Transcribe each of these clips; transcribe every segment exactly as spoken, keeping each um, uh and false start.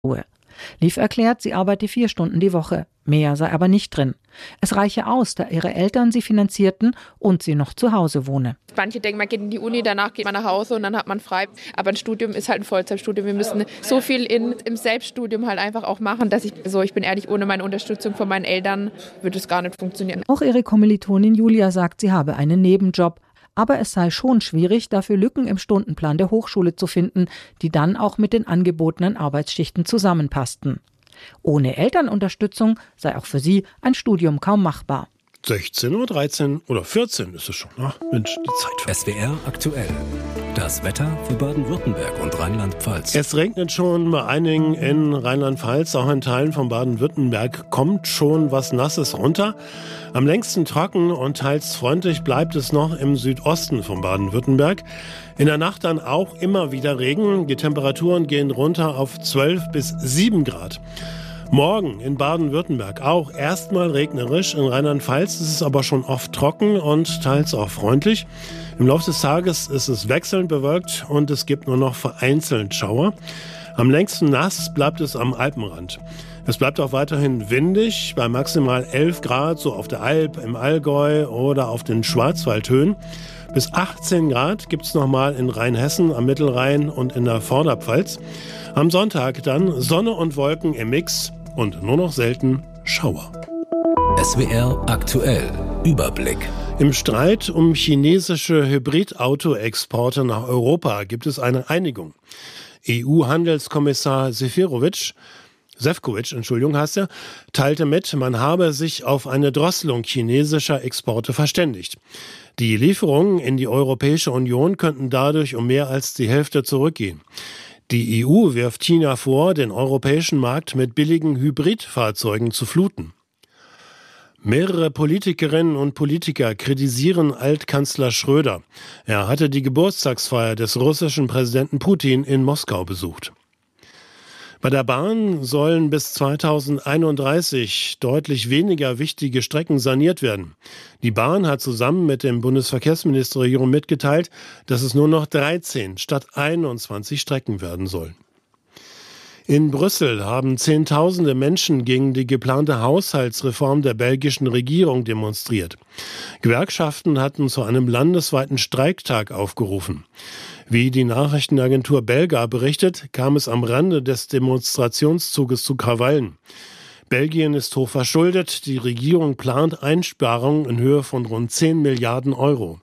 Ruhe. Liv erklärt, sie arbeite vier Stunden die Woche. Mehr sei aber nicht drin. Es reiche aus, da ihre Eltern sie finanzierten und sie noch zu Hause wohne. Manche denken, man geht in die Uni, danach geht man nach Hause und dann hat man frei. Aber ein Studium ist halt ein Vollzeitstudium. Wir müssen so viel in, im Selbststudium halt einfach auch machen, dass ich, so ich bin ehrlich, ohne meine Unterstützung von meinen Eltern würde es gar nicht funktionieren. Auch ihre Kommilitonin Julia sagt, sie habe einen Nebenjob. Aber es sei schon schwierig, dafür Lücken im Stundenplan der Hochschule zu finden, die dann auch mit den angebotenen Arbeitsschichten zusammenpassten. Ohne Elternunterstützung sei auch für sie ein Studium kaum machbar. sechzehn Uhr, dreizehn oder vierzehn ist es schon. Ach, Mensch, die Zeit. S W R aktuell. Das Wetter für Baden-Württemberg und Rheinland-Pfalz. Es regnet schon bei einigen in Rheinland-Pfalz, auch in Teilen von Baden-Württemberg kommt schon was Nasses runter. Am längsten trocken und teils freundlich bleibt es noch im Südosten von Baden-Württemberg. In der Nacht dann auch immer wieder Regen. Die Temperaturen gehen runter auf zwölf bis sieben Grad. Morgen in Baden-Württemberg auch erstmal regnerisch. In Rheinland-Pfalz ist es aber schon oft trocken und teils auch freundlich. Im Laufe des Tages ist es wechselnd bewölkt und es gibt nur noch vereinzelt Schauer. Am längsten nass bleibt es am Alpenrand. Es bleibt auch weiterhin windig, bei maximal elf Grad, so auf der Alp, im Allgäu oder auf den Schwarzwaldhöhen. Bis achtzehn Grad gibt es nochmal in Rheinhessen, am Mittelrhein und in der Vorderpfalz. Am Sonntag dann Sonne und Wolken im Mix und nur noch selten Schauer. S W R aktuell. Überblick. Im Streit um chinesische Hybridauto-Exporte nach Europa gibt es eine Einigung. E U-Handelskommissar Sefcovic, Sefcovic, Entschuldigung, heißt er, teilte mit, man habe sich auf eine Drosselung chinesischer Exporte verständigt. Die Lieferungen in die Europäische Union könnten dadurch um mehr als die Hälfte zurückgehen. Die E U wirft China vor, den europäischen Markt mit billigen Hybridfahrzeugen zu fluten. Mehrere Politikerinnen und Politiker kritisieren Altkanzler Schröder. Er hatte die Geburtstagsfeier des russischen Präsidenten Putin in Moskau besucht. Bei der Bahn sollen bis zweitausendeinunddreißig deutlich weniger wichtige Strecken saniert werden. Die Bahn hat zusammen mit dem Bundesverkehrsministerium mitgeteilt, dass es nur noch dreizehn statt einundzwanzig Strecken werden sollen. In Brüssel haben Zehntausende Menschen gegen die geplante Haushaltsreform der belgischen Regierung demonstriert. Gewerkschaften hatten zu einem landesweiten Streiktag aufgerufen. Wie die Nachrichtenagentur Belga berichtet, kam es am Rande des Demonstrationszuges zu Krawallen. Belgien ist hoch verschuldet. Die Regierung plant Einsparungen in Höhe von rund zehn Milliarden Euro.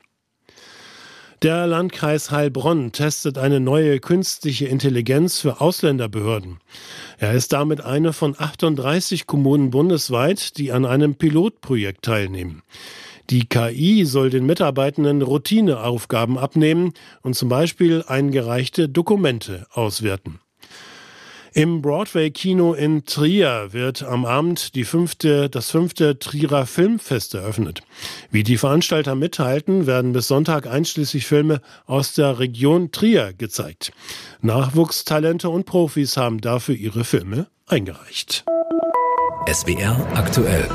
Der Landkreis Heilbronn testet eine neue künstliche Intelligenz für Ausländerbehörden. Er ist damit eine von achtunddreißig Kommunen bundesweit, die an einem Pilotprojekt teilnehmen. Die K I soll den Mitarbeitenden Routineaufgaben abnehmen und zum Beispiel eingereichte Dokumente auswerten. Im Broadway-Kino in Trier wird am Abend die fünfte, das fünfte Trierer Filmfest eröffnet. Wie die Veranstalter mitteilten, werden bis Sonntag einschließlich Filme aus der Region Trier gezeigt. Nachwuchstalente und Profis haben dafür ihre Filme eingereicht. S W R aktuell.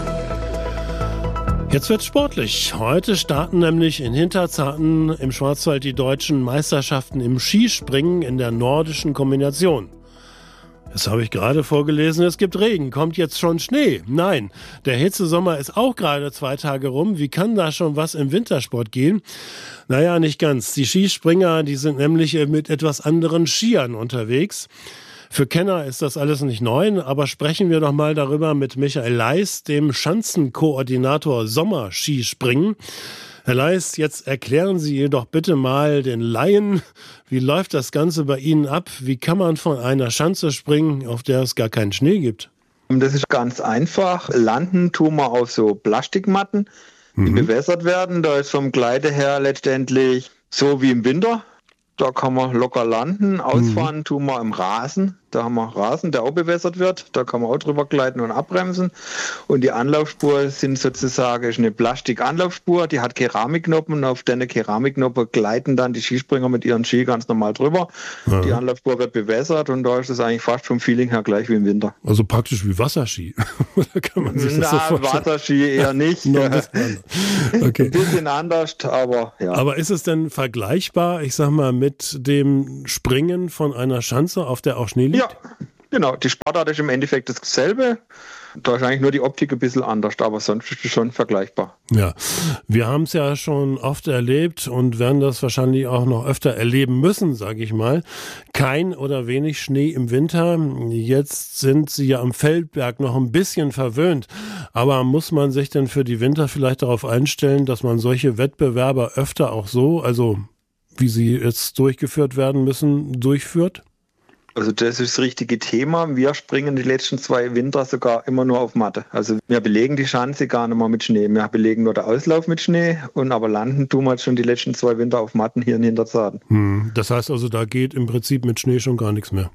Jetzt wird sportlich. Heute starten nämlich in Hinterzarten im Schwarzwald die deutschen Meisterschaften im Skispringen in der nordischen Kombination. Das habe ich gerade vorgelesen, es gibt Regen, kommt jetzt schon Schnee? Nein, der Hitzesommer ist auch gerade zwei Tage rum. Wie kann da schon was im Wintersport gehen? Naja, nicht ganz. Die Skispringer, die sind nämlich mit etwas anderen Skiern unterwegs. Für Kenner ist das alles nicht neu, aber sprechen wir doch mal darüber mit Michael Leis, dem Schanzenkoordinator Sommerskispringen. Herr Leis, jetzt erklären Sie jedoch bitte mal den Laien, wie läuft das Ganze bei Ihnen ab? Wie kann man von einer Schanze springen, auf der es gar keinen Schnee gibt? Das ist ganz einfach. Landen tun wir auf so Plastikmatten, die mhm. bewässert werden. Da ist vom Gleite her letztendlich so wie im Winter. Da kann man locker landen. Ausfahren mhm. tun wir im Rasen. Da haben wir Rasen, der auch bewässert wird. Da kann man auch drüber gleiten und abbremsen. Und die Anlaufspur sind sozusagen eine Plastik-Anlaufspur. Die hat Keramikknoppen. Und auf deine Keramikknoppen gleiten dann die Skispringer mit ihren Ski ganz normal drüber. Ja. Die Anlaufspur wird bewässert und da ist es eigentlich fast vom Feeling her gleich wie im Winter. Also praktisch wie Wasserski. Oder kann man sich das Na, so vorstellen? Wasserski eher nicht. No, okay. Ein bisschen anders, aber ja. Aber ist es denn vergleichbar, ich sag mal, mit dem Springen von einer Schanze, auf der auch Schnee liegt? Ja, Genau, die Sportart ist im Endeffekt dasselbe. Da ist eigentlich nur die Optik ein bisschen anders, aber sonst ist es schon vergleichbar. Ja, wir haben es ja schon oft erlebt und werden das wahrscheinlich auch noch öfter erleben müssen, sage ich mal. Kein oder wenig Schnee im Winter. Jetzt sind Sie ja am Feldberg noch ein bisschen verwöhnt. Aber muss man sich denn für die Winter vielleicht darauf einstellen, dass man solche Wettbewerbe öfter auch so, also wie sie jetzt durchgeführt werden müssen, durchführt? Also das ist das richtige Thema. Wir springen die letzten zwei Winter sogar immer nur auf Matte. Also wir belegen die Schanze gar nicht mehr mit Schnee. Wir belegen nur den Auslauf mit Schnee und aber landen tun wir jetzt schon die letzten zwei Winter auf Matten hier in Hinterzarten. Hm, das heißt also, da geht im Prinzip mit Schnee schon gar nichts mehr.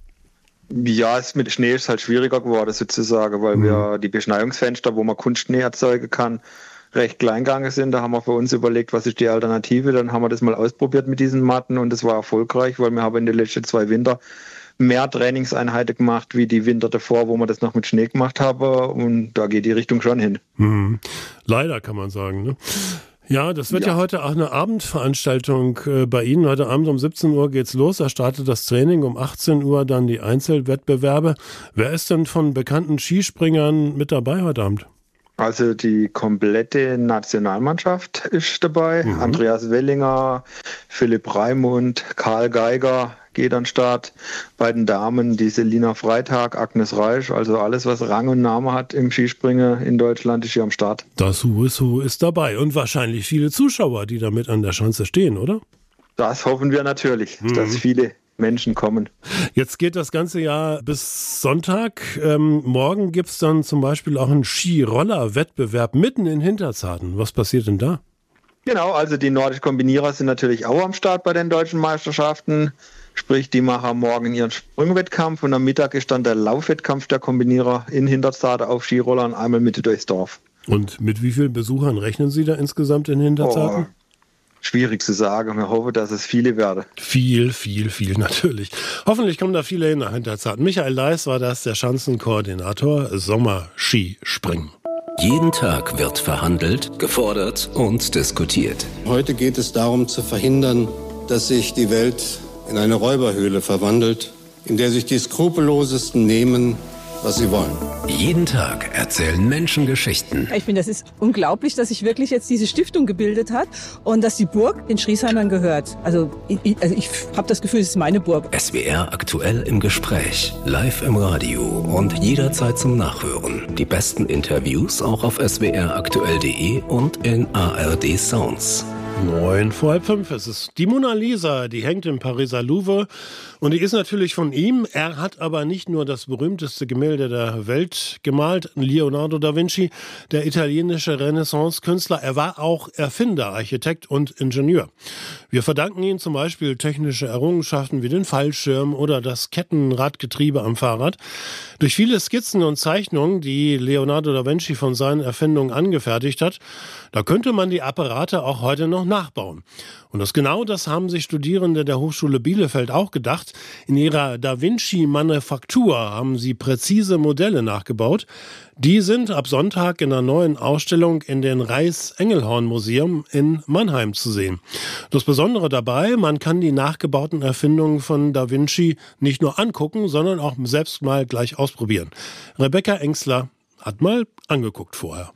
Ja, es mit Schnee ist halt schwieriger geworden sozusagen, weil hm. wir die Beschneiungsfenster, wo man Kunstschnee erzeugen kann, recht klein gegangen sind. Da haben wir für uns überlegt, was ist die Alternative. Dann haben wir das mal ausprobiert mit diesen Matten und das war erfolgreich, weil wir haben in den letzten zwei Winter mehr Trainingseinheiten gemacht wie die Winter davor, wo wir das noch mit Schnee gemacht haben. Und da geht die Richtung schon hin. Hm. Leider kann man sagen, ne? Ja, das wird ja. ja heute auch eine Abendveranstaltung äh, bei Ihnen. Heute Abend um siebzehn Uhr geht's los. Da startet das Training, um achtzehn Uhr dann die Einzelwettbewerbe. Wer ist denn von bekannten Skispringern mit dabei heute Abend? Also die komplette Nationalmannschaft ist dabei. Mhm. Andreas Wellinger, Philipp Raimund, Karl Geiger geht an den Start. Bei den Damen die Selina Freitag, Agnes Reisch, also alles, was Rang und Name hat im Skispringen in Deutschland, ist hier am Start. Das Who is Who ist dabei und wahrscheinlich viele Zuschauer, die damit an der Schanze stehen, oder? Das hoffen wir natürlich, mhm. dass viele Menschen kommen. Jetzt geht das ganze Jahr bis Sonntag. Ähm, morgen gibt es dann zum Beispiel auch einen Skiroller-Wettbewerb mitten in Hinterzarten. Was passiert denn da? Genau, also die Nordisch Kombinierer sind natürlich auch am Start bei den deutschen Meisterschaften. Sprich, die machen morgen ihren Sprungwettkampf und am Mittag ist dann der Laufwettkampf der Kombinierer in Hinterzarten auf Skirollern einmal Mitte durchs Dorf. Und mit wie vielen Besuchern rechnen Sie da insgesamt in Hinterzarten? Oh. Schwierig zu sagen. Wir hoffen, dass es viele werden. Viel, viel, viel natürlich. Hoffentlich kommen da viele hin nach Hinterzarten. Michael Leis war das, der Schanzenkoordinator Sommerskispringen. Jeden Tag wird verhandelt, gefordert und diskutiert. Heute geht es darum zu verhindern, dass sich die Welt in eine Räuberhöhle verwandelt, in der sich die Skrupellosesten nehmen, was sie wollen. Jeden Tag erzählen Menschen Geschichten. Ich finde, das ist unglaublich, dass sich wirklich jetzt diese Stiftung gebildet hat und dass die Burg den Schriesheimern gehört. Also ich, also ich habe das Gefühl, es ist meine Burg. S W R aktuell im Gespräch, live im Radio und jederzeit zum Nachhören. Die besten Interviews auch auf s w r aktuell punkt de und in A R D Sounds. Neun vor halb fünf. Es ist die Mona Lisa, die hängt im Pariser Louvre und die ist natürlich von ihm. Er hat aber nicht nur das berühmteste Gemälde der Welt gemalt, Leonardo da Vinci, der italienische Renaissance-Künstler. Er war auch Erfinder, Architekt und Ingenieur. Wir verdanken ihm zum Beispiel technische Errungenschaften wie den Fallschirm oder das Kettenradgetriebe am Fahrrad. Durch viele Skizzen und Zeichnungen, die Leonardo da Vinci von seinen Erfindungen angefertigt hat, da könnte man die Apparate auch heute noch nachbauen. Und das genau das haben sich Studierende der Hochschule Bielefeld auch gedacht. In ihrer Da Vinci Manufaktur haben sie präzise Modelle nachgebaut. Die sind ab Sonntag in einer neuen Ausstellung in den Reiß-Engelhorn-Museum in Mannheim zu sehen. Das Besondere dabei, man kann die nachgebauten Erfindungen von Da Vinci nicht nur angucken, sondern auch selbst mal gleich ausprobieren. Rebecca Engsler hat mal angeguckt vorher.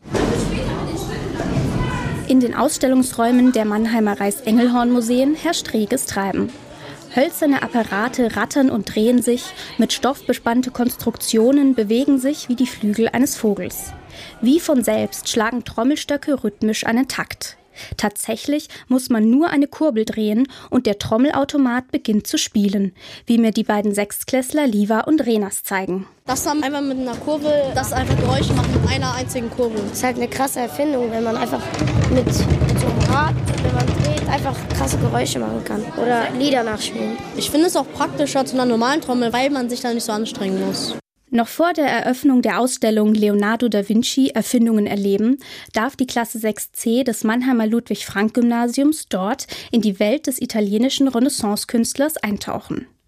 In den Ausstellungsräumen der Mannheimer Reiß-Engelhorn-Museen herrscht reges Treiben. Hölzerne Apparate rattern und drehen sich, mit Stoff bespannte Konstruktionen bewegen sich wie die Flügel eines Vogels. Wie von selbst schlagen Trommelstöcke rhythmisch einen Takt. Tatsächlich muss man nur eine Kurbel drehen und der Trommelautomat beginnt zu spielen, wie mir die beiden Sechstklässler Liva und Renas zeigen. Das haben einfach mit einer Kurbel, das einfach Geräusche macht mit einer einzigen Kurbel. Das ist halt eine krasse Erfindung, wenn man einfach mit, mit so einem Rad, wenn man dreht, einfach krasse Geräusche machen kann oder Lieder nachspielen. Ich finde es auch praktischer zu einer normalen Trommel, weil man sich da nicht so anstrengen muss. Noch vor der Eröffnung der Ausstellung Leonardo da Vinci Erfindungen erleben, darf die Klasse sechs C des Mannheimer Ludwig-Frank-Gymnasiums dort in die Welt des italienischen Renaissance-Künstlers eintauchen.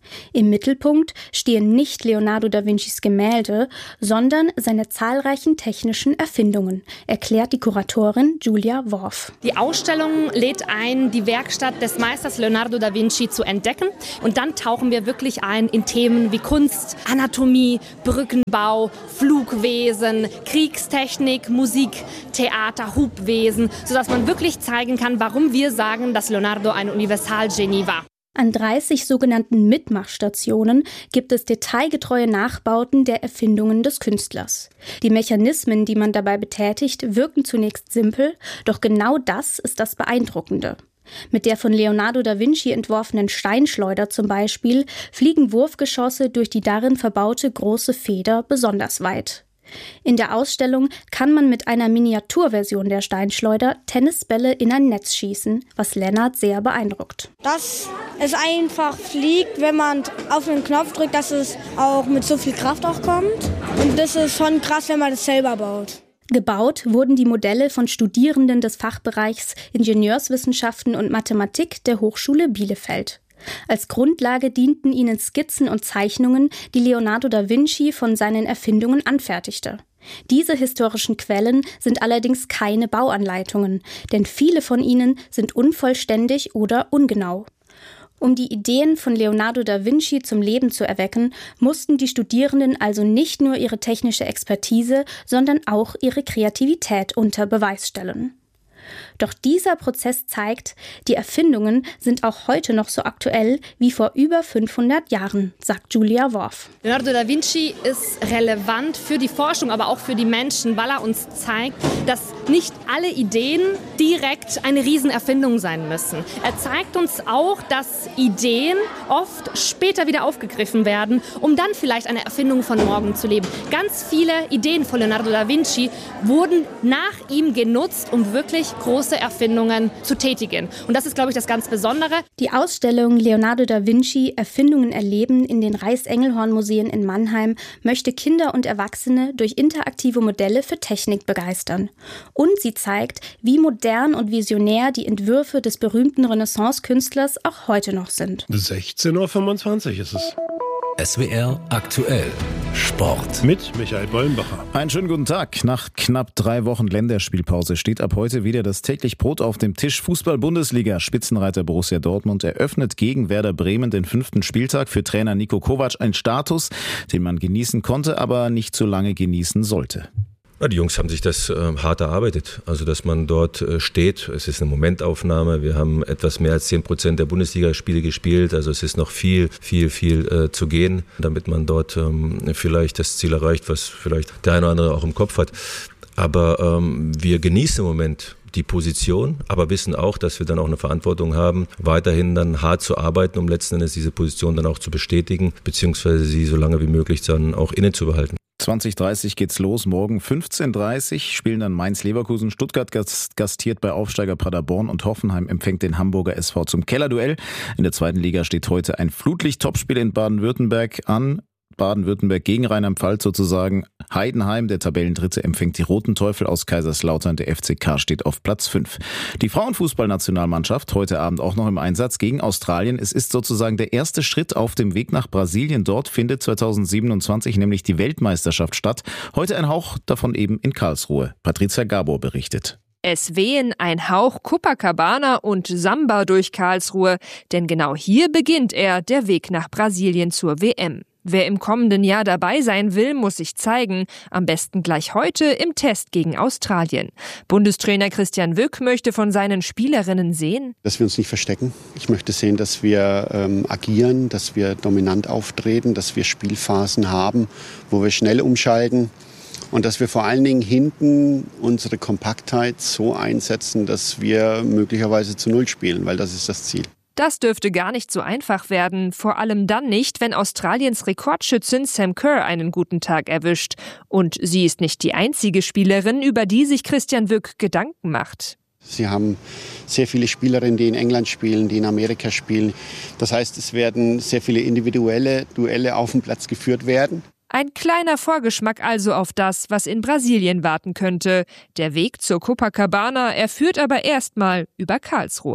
Im Mittelpunkt stehen nicht Leonardo da Vincis Gemälde, sondern seine zahlreichen technischen Erfindungen, erklärt die Kuratorin Julia Worf. Die Ausstellung lädt ein, die Werkstatt des Meisters Leonardo da Vinci zu entdecken. Und dann tauchen wir wirklich ein in Themen wie Kunst, Anatomie, Brückenbau, Flugwesen, Kriegstechnik, Musik, Theater, Hubwesen, sodass man wirklich zeigen kann, warum wir sagen, dass Leonardo ein Universalgenie war. An dreißig sogenannten Mitmachstationen gibt es detailgetreue Nachbauten der Erfindungen des Künstlers. Die Mechanismen, die man dabei betätigt, wirken zunächst simpel, doch genau das ist das Beeindruckende. Mit der von Leonardo da Vinci entworfenen Steinschleuder zum Beispiel fliegen Wurfgeschosse durch die darin verbaute große Feder besonders weit. In der Ausstellung kann man mit einer Miniaturversion der Steinschleuder Tennisbälle in ein Netz schießen, was Lennart sehr beeindruckt. Dass es einfach fliegt, wenn man auf den Knopf drückt, dass es auch mit so viel Kraft auch kommt. Und das ist schon krass, wenn man das selber baut. Gebaut wurden die Modelle von Studierenden des Fachbereichs Ingenieurswissenschaften und Mathematik der Hochschule Bielefeld. Als Grundlage dienten ihnen Skizzen und Zeichnungen, die Leonardo da Vinci von seinen Erfindungen anfertigte. Diese historischen Quellen sind allerdings keine Bauanleitungen, denn viele von ihnen sind unvollständig oder ungenau. Um die Ideen von Leonardo da Vinci zum Leben zu erwecken, mussten die Studierenden also nicht nur ihre technische Expertise, sondern auch ihre Kreativität unter Beweis stellen. Doch dieser Prozess zeigt, die Erfindungen sind auch heute noch so aktuell wie vor über fünfhundert Jahren, sagt Julia Worf. Leonardo da Vinci ist relevant für die Forschung, aber auch für die Menschen, weil er uns zeigt, dass nicht alle Ideen direkt eine Riesenerfindung sein müssen. Er zeigt uns auch, dass Ideen oft später wieder aufgegriffen werden, um dann vielleicht eine Erfindung von morgen zu leben. Ganz viele Ideen von Leonardo da Vinci wurden nach ihm genutzt, um wirklich große Erfindungen zu tätigen. Und das ist, glaube ich, das ganz Besondere. Die Ausstellung Leonardo da Vinci – Erfindungen erleben in den Reichs-Engelhorn-Museen in Mannheim möchte Kinder und Erwachsene durch interaktive Modelle für Technik begeistern. Und sie zeigt, wie modern und visionär die Entwürfe des berühmten Renaissance-Künstlers auch heute noch sind. sechzehn Uhr fünfundzwanzig ist es. S W R aktuell Sport. Mit Michael Bollenbacher. Einen schönen guten Tag. Nach knapp drei Wochen Länderspielpause steht ab heute wieder das täglich Brot auf dem Tisch. Fußball-Bundesliga. Spitzenreiter Borussia Dortmund eröffnet gegen Werder Bremen den fünften Spieltag. Für Trainer Niko Kovac ein Status, den man genießen konnte, aber nicht so lange genießen sollte. Ja, die Jungs haben sich das äh, hart erarbeitet, also dass man dort äh, steht. Es ist eine Momentaufnahme. Wir haben etwas mehr als zehn Prozent der Bundesligaspiele gespielt, also es ist noch viel, viel, viel äh, zu gehen, damit man dort ähm, vielleicht das Ziel erreicht, was vielleicht der eine oder andere auch im Kopf hat. Aber ähm, wir genießen im Moment die Position, aber wissen auch, dass wir dann auch eine Verantwortung haben, weiterhin dann hart zu arbeiten, um letzten Endes diese Position dann auch zu bestätigen, beziehungsweise sie so lange wie möglich dann auch inne zu behalten. zwanzig Uhr dreißig geht's los. Morgen fünfzehn Uhr dreißig spielen dann Mainz-Leverkusen. Stuttgart gastiert bei Aufsteiger Paderborn und Hoffenheim empfängt den Hamburger S V zum Kellerduell. In der zweiten Liga steht heute ein Flutlicht-Topspiel in Baden-Württemberg an. Baden-Württemberg gegen Rheinland-Pfalz sozusagen. Heidenheim, der Tabellendritte, empfängt die Roten Teufel aus Kaiserslautern. Der F C K steht auf Platz fünf. Die Frauenfußballnationalmannschaft heute Abend auch noch im Einsatz gegen Australien. Es ist sozusagen der erste Schritt auf dem Weg nach Brasilien. Dort findet zweitausendsiebenundzwanzig nämlich die Weltmeisterschaft statt. Heute ein Hauch davon eben in Karlsruhe. Patricia Gabor berichtet. Es wehen ein Hauch Copacabana und Samba durch Karlsruhe, denn genau hier beginnt er, der Weg nach Brasilien zur W M. Wer im kommenden Jahr dabei sein will, muss sich zeigen. Am besten gleich heute im Test gegen Australien. Bundestrainer Christian Wück möchte von seinen Spielerinnen sehen: Dass wir uns nicht verstecken. Ich möchte sehen, dass wir ähm, agieren, dass wir dominant auftreten, dass wir Spielphasen haben, wo wir schnell umschalten. Und dass wir vor allen Dingen hinten unsere Kompaktheit so einsetzen, dass wir möglicherweise zu Null spielen, weil das ist das Ziel. Das dürfte gar nicht so einfach werden, vor allem dann nicht, wenn Australiens Rekordschützin Sam Kerr einen guten Tag erwischt. Und sie ist nicht die einzige Spielerin, über die sich Christian Wück Gedanken macht. Sie haben sehr viele Spielerinnen, die in England spielen, die in Amerika spielen. Das heißt, es werden sehr viele individuelle Duelle auf dem Platz geführt werden. Ein kleiner Vorgeschmack also auf das, was in Brasilien warten könnte. Der Weg zur Copacabana, er führt aber erstmal über Karlsruhe.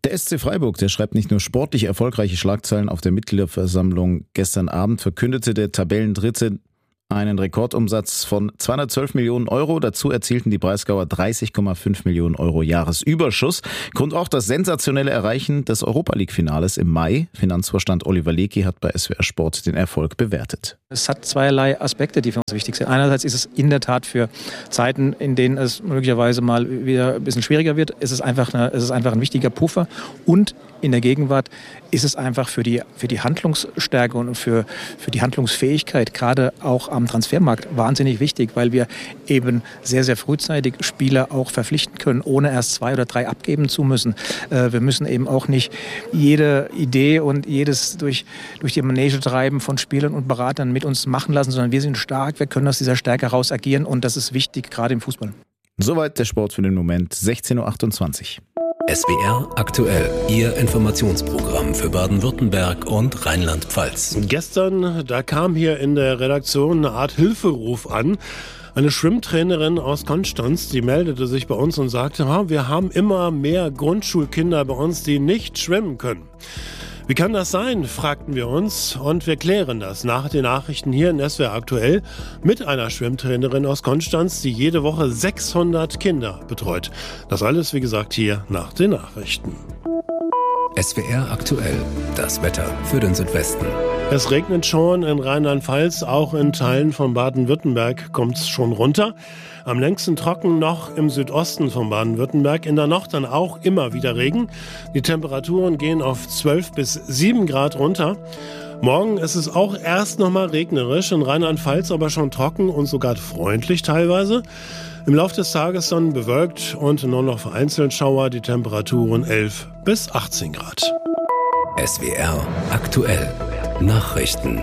Der S C Freiburg, der schreibt nicht nur sportlich erfolgreiche Schlagzeilen. Auf der Mitgliederversammlung gestern Abend verkündete der Tabellendritte einen Rekordumsatz von zweihundertzwölf Millionen Euro. Dazu erzielten die Breisgauer dreißig Komma fünf Millionen Euro Jahresüberschuss. Grund auch das sensationelle Erreichen des Europa-League-Finales im Mai. Finanzvorstand Oliver Lecki hat bei S W R Sport den Erfolg bewertet. Es hat zweierlei Aspekte, die für uns wichtig sind. Einerseits ist es in der Tat für Zeiten, in denen es möglicherweise mal wieder ein bisschen schwieriger wird, ist es einfach, eine, ist es einfach ein wichtiger Puffer. Und in der Gegenwart ist es einfach für die, für die Handlungsstärke und für, für die Handlungsfähigkeit, gerade auch am Transfermarkt, wahnsinnig wichtig, weil wir eben sehr, sehr frühzeitig Spieler auch verpflichten können, ohne erst zwei oder drei abgeben zu müssen. Wir müssen eben auch nicht jede Idee und jedes durch, durch die Manege treiben von Spielern und Beratern mit uns machen lassen, sondern wir sind stark, wir können aus dieser Stärke heraus agieren und das ist wichtig, gerade im Fußball. Soweit der Sport für den Moment, sechzehn Uhr achtundzwanzig. S W R aktuell, Ihr Informationsprogramm für Baden-Württemberg und Rheinland-Pfalz. Gestern, da kam hier in der Redaktion eine Art Hilferuf an. Eine Schwimmtrainerin aus Konstanz, die meldete sich bei uns und sagte, wir haben immer mehr Grundschulkinder bei uns, die nicht schwimmen können. Wie kann das sein, fragten wir uns, und wir klären das nach den Nachrichten hier in S W R aktuell mit einer Schwimmtrainerin aus Konstanz, die jede Woche sechshundert Kinder betreut. Das alles, wie gesagt, hier nach den Nachrichten. S W R aktuell, das Wetter für den Südwesten. Es regnet schon in Rheinland-Pfalz, auch in Teilen von Baden-Württemberg kommt es schon runter. Am längsten trocken noch im Südosten von Baden-Württemberg, in der Nacht dann auch immer wieder Regen. Die Temperaturen gehen auf zwölf bis sieben Grad runter. Morgen ist es auch erst noch mal regnerisch, in Rheinland-Pfalz aber schon trocken und sogar freundlich teilweise. Im Laufe des Tages dann bewölkt und nur noch vereinzelt Schauer, die Temperaturen elf bis achtzehn Grad. S W R aktuell Nachrichten.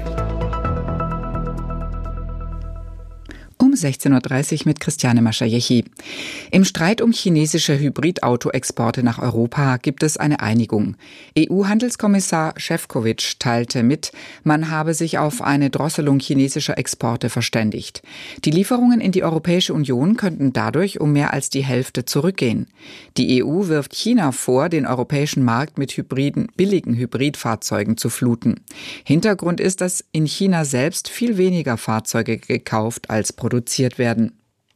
Um sechzehn Uhr dreißig mit Christiane Maschajechi. Im Streit um chinesische Hybridauto-Exporte nach Europa gibt es eine Einigung. E U-Handelskommissar Šefčovič teilte mit, man habe sich auf eine Drosselung chinesischer Exporte verständigt. Die Lieferungen in die Europäische Union könnten dadurch um mehr als die Hälfte zurückgehen. Die E U wirft China vor, den europäischen Markt mit hybriden, billigen Hybridfahrzeugen zu fluten. Hintergrund ist, dass in China selbst viel weniger Fahrzeuge gekauft als produziert werden.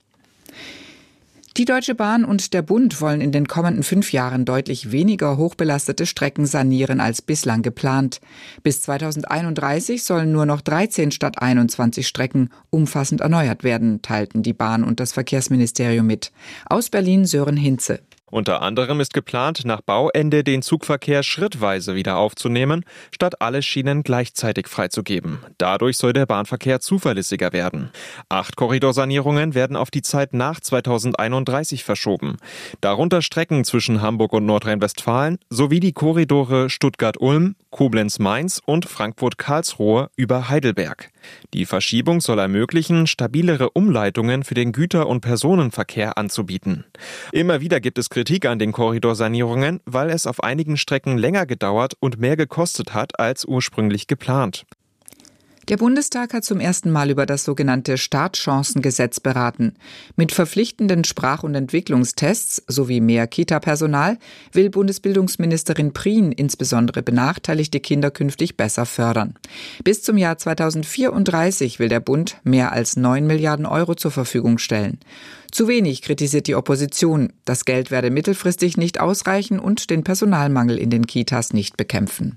Die Deutsche Bahn und der Bund wollen in den kommenden fünf Jahren deutlich weniger hochbelastete Strecken sanieren als bislang geplant. Bis zweitausendeinunddreißig sollen nur noch dreizehn statt einundzwanzig Strecken umfassend erneuert werden, teilten die Bahn und das Verkehrsministerium mit. Aus Berlin Sören Hinze. Unter anderem ist geplant, nach Bauende den Zugverkehr schrittweise wieder aufzunehmen, statt alle Schienen gleichzeitig freizugeben. Dadurch soll der Bahnverkehr zuverlässiger werden. Acht Korridorsanierungen werden auf die Zeit nach zweitausendeinunddreißig verschoben. Darunter Strecken zwischen Hamburg und Nordrhein-Westfalen sowie die Korridore Stuttgart-Ulm, Koblenz-Mainz und Frankfurt-Karlsruhe über Heidelberg. Die Verschiebung soll ermöglichen, stabilere Umleitungen für den Güter- und Personenverkehr anzubieten. Immer wieder gibt es Kritik an den Korridorsanierungen, weil es auf einigen Strecken länger gedauert und mehr gekostet hat als ursprünglich geplant. Der Bundestag hat zum ersten Mal über das sogenannte Startchancengesetz beraten. Mit verpflichtenden Sprach- und Entwicklungstests sowie mehr Kita-Personal will Bundesbildungsministerin Prien insbesondere benachteiligte Kinder künftig besser fördern. Bis zum Jahr zweitausendvierunddreißig will der Bund mehr als neun Milliarden Euro zur Verfügung stellen. Zu wenig kritisiert die Opposition. Das Geld werde mittelfristig nicht ausreichen und den Personalmangel in den Kitas nicht bekämpfen.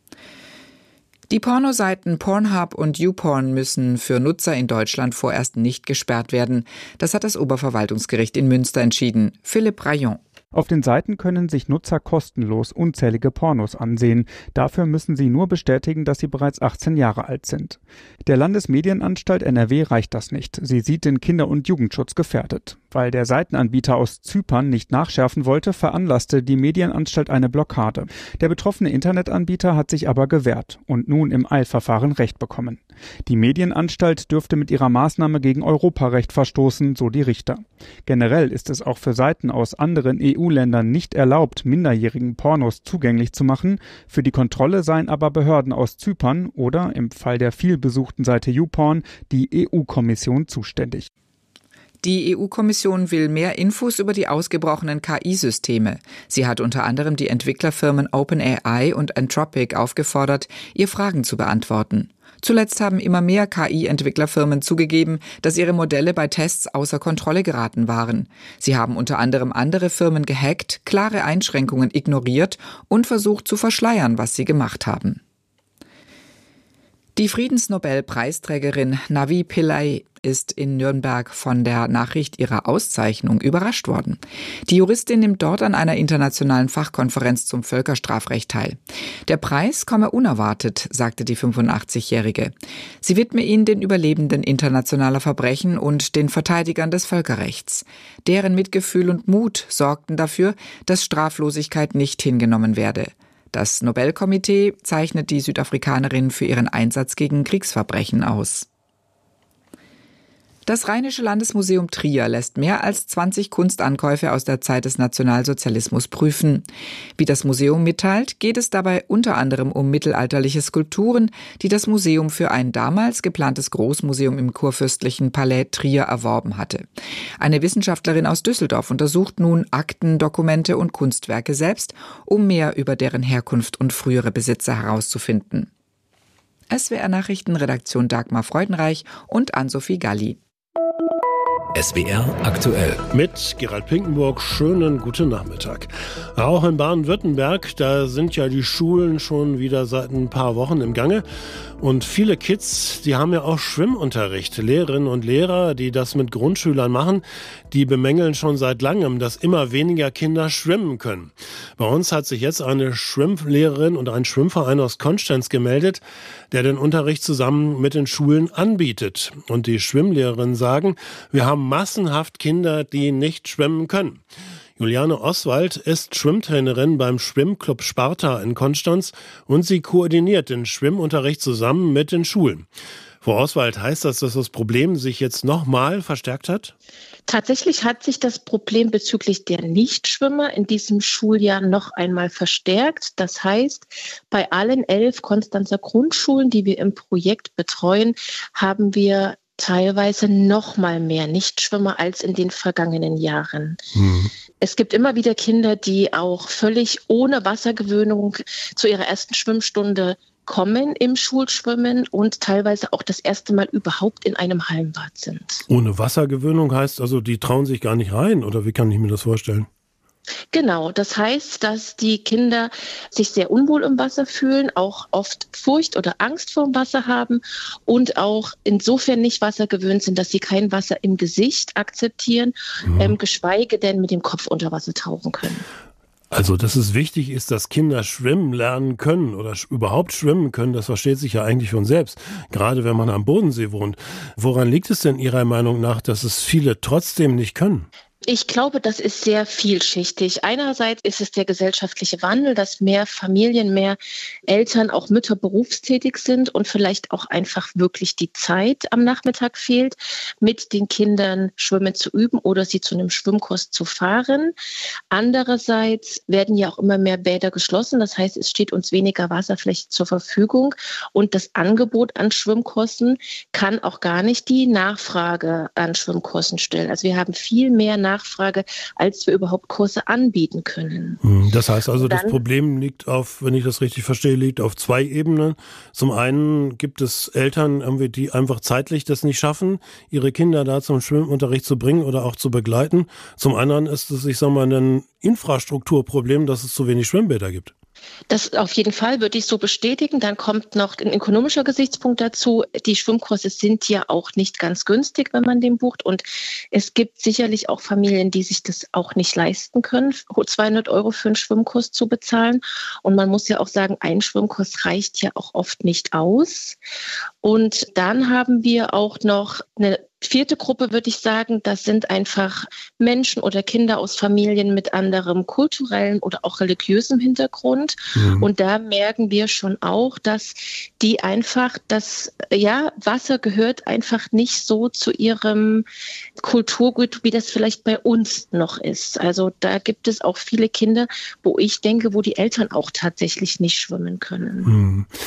Die Pornoseiten Pornhub und YouPorn müssen für Nutzer in Deutschland vorerst nicht gesperrt werden. Das hat das Oberverwaltungsgericht in Münster entschieden. Philipp Rayon. Auf den Seiten können sich Nutzer kostenlos unzählige Pornos ansehen. Dafür müssen sie nur bestätigen, dass sie bereits achtzehn Jahre alt sind. Der Landesmedienanstalt N R W reicht das nicht. Sie sieht den Kinder- und Jugendschutz gefährdet. Weil der Seitenanbieter aus Zypern nicht nachschärfen wollte, veranlasste die Medienanstalt eine Blockade. Der betroffene Internetanbieter hat sich aber gewehrt und nun im Eilverfahren Recht bekommen. Die Medienanstalt dürfte mit ihrer Maßnahme gegen Europarecht verstoßen, so die Richter. Generell ist es auch für Seiten aus anderen E U-Ländern nicht erlaubt, minderjährigen Pornos zugänglich zu machen. Für die Kontrolle seien aber Behörden aus Zypern oder im Fall der vielbesuchten Seite YouPorn die E U-Kommission zuständig. Die E U-Kommission will mehr Infos über die ausgebrochenen K I-Systeme. Sie hat unter anderem die Entwicklerfirmen OpenAI und Anthropic aufgefordert, ihr Fragen zu beantworten. Zuletzt haben immer mehr K I-Entwicklerfirmen zugegeben, dass ihre Modelle bei Tests außer Kontrolle geraten waren. Sie haben unter anderem andere Firmen gehackt, klare Einschränkungen ignoriert und versucht zu verschleiern, was sie gemacht haben. Die Friedensnobelpreisträgerin Navi Pillay ist in Nürnberg von der Nachricht ihrer Auszeichnung überrascht worden. Die Juristin nimmt dort an einer internationalen Fachkonferenz zum Völkerstrafrecht teil. Der Preis komme unerwartet, sagte die fünfundachtzigjährige. Sie widme ihn den Überlebenden internationaler Verbrechen und den Verteidigern des Völkerrechts. Deren Mitgefühl und Mut sorgten dafür, dass Straflosigkeit nicht hingenommen werde. Das Nobelkomitee zeichnet die Südafrikanerin für ihren Einsatz gegen Kriegsverbrechen aus. Das Rheinische Landesmuseum Trier lässt mehr als zwanzig Kunstankäufe aus der Zeit des Nationalsozialismus prüfen. Wie das Museum mitteilt, geht es dabei unter anderem um mittelalterliche Skulpturen, die das Museum für ein damals geplantes Großmuseum im kurfürstlichen Palais Trier erworben hatte. Eine Wissenschaftlerin aus Düsseldorf untersucht nun Akten, Dokumente und Kunstwerke selbst, um mehr über deren Herkunft und frühere Besitzer herauszufinden. S W R Nachrichtenredaktion Dagmar Freudenreich und Ann-Sophie Galli. S W R aktuell. Mit Gerald Pinkenburg, schönen guten Nachmittag. Auch in Baden-Württemberg, da sind ja die Schulen schon wieder seit ein paar Wochen im Gange. Und viele Kids, die haben ja auch Schwimmunterricht. Lehrerinnen und Lehrer, die das mit Grundschülern machen, die bemängeln schon seit langem, dass immer weniger Kinder schwimmen können. Bei uns hat sich jetzt eine Schwimmlehrerin und ein Schwimmverein aus Konstanz gemeldet, der den Unterricht zusammen mit den Schulen anbietet. Und die Schwimmlehrerinnen sagen, wir haben massenhaft Kinder, die nicht schwimmen können. Juliane Oswald ist Schwimmtrainerin beim Schwimmclub Sparta in Konstanz und sie koordiniert den Schwimmunterricht zusammen mit den Schulen. Frau Oswald, heißt das, dass das Problem sich jetzt nochmal verstärkt hat? Tatsächlich hat sich das Problem bezüglich der Nichtschwimmer in diesem Schuljahr noch einmal verstärkt. Das heißt, bei allen elf Konstanzer Grundschulen, die wir im Projekt betreuen, haben wir teilweise noch mal mehr Nichtschwimmer als in den vergangenen Jahren. Mhm. Es gibt immer wieder Kinder, die auch völlig ohne Wassergewöhnung zu ihrer ersten Schwimmstunde kommen im Schulschwimmen und teilweise auch das erste Mal überhaupt in einem Hallenbad sind. Ohne Wassergewöhnung heißt also, die trauen sich gar nicht rein, oder wie kann ich mir das vorstellen? Genau, das heißt, dass die Kinder sich sehr unwohl im Wasser fühlen, auch oft Furcht oder Angst vor dem Wasser haben und auch insofern nicht wassergewöhnt sind, dass sie kein Wasser im Gesicht akzeptieren, mhm. ähm, geschweige denn mit dem Kopf unter Wasser tauchen können. Also, dass es wichtig ist, dass Kinder schwimmen lernen können oder sch- überhaupt schwimmen können, das versteht sich ja eigentlich von selbst, gerade wenn man am Bodensee wohnt. Woran liegt es denn Ihrer Meinung nach, dass es viele trotzdem nicht können? Ich glaube, das ist sehr vielschichtig. Einerseits ist es der gesellschaftliche Wandel, dass mehr Familien, mehr Eltern, auch Mütter berufstätig sind und vielleicht auch einfach wirklich die Zeit am Nachmittag fehlt, mit den Kindern Schwimmen zu üben oder sie zu einem Schwimmkurs zu fahren. Andererseits werden ja auch immer mehr Bäder geschlossen. Das heißt, es steht uns weniger Wasserfläche zur Verfügung und das Angebot an Schwimmkursen kann auch gar nicht die Nachfrage an Schwimmkursen stellen. Also wir haben viel mehr Nachfrage Nachfrage, als wir überhaupt Kurse anbieten können. Das heißt also, Dann, das Problem liegt auf, wenn ich das richtig verstehe, liegt auf zwei Ebenen. Zum einen gibt es Eltern, irgendwie, die einfach zeitlich das nicht schaffen, ihre Kinder da zum Schwimmunterricht zu bringen oder auch zu begleiten. Zum anderen ist es, ich sag mal, ein Infrastrukturproblem, dass es zu wenig Schwimmbäder gibt. Das auf jeden Fall würde ich so bestätigen. Dann kommt noch ein ökonomischer Gesichtspunkt dazu. Die Schwimmkurse sind ja auch nicht ganz günstig, wenn man den bucht. Und es gibt sicherlich auch Familien, die sich das auch nicht leisten können, zweihundert Euro für einen Schwimmkurs zu bezahlen. Und man muss ja auch sagen, ein Schwimmkurs reicht ja auch oft nicht aus. Und dann haben wir auch noch eine vierte Gruppe, würde ich sagen, das sind einfach Menschen oder Kinder aus Familien mit anderem kulturellen oder auch religiösem Hintergrund. Mhm. Und da merken wir schon auch, dass die einfach, das ja, Wasser gehört einfach nicht so zu ihrem Kulturgut, wie das vielleicht bei uns noch ist. Also da gibt es auch viele Kinder, wo ich denke, wo die Eltern auch tatsächlich nicht schwimmen können. Mhm.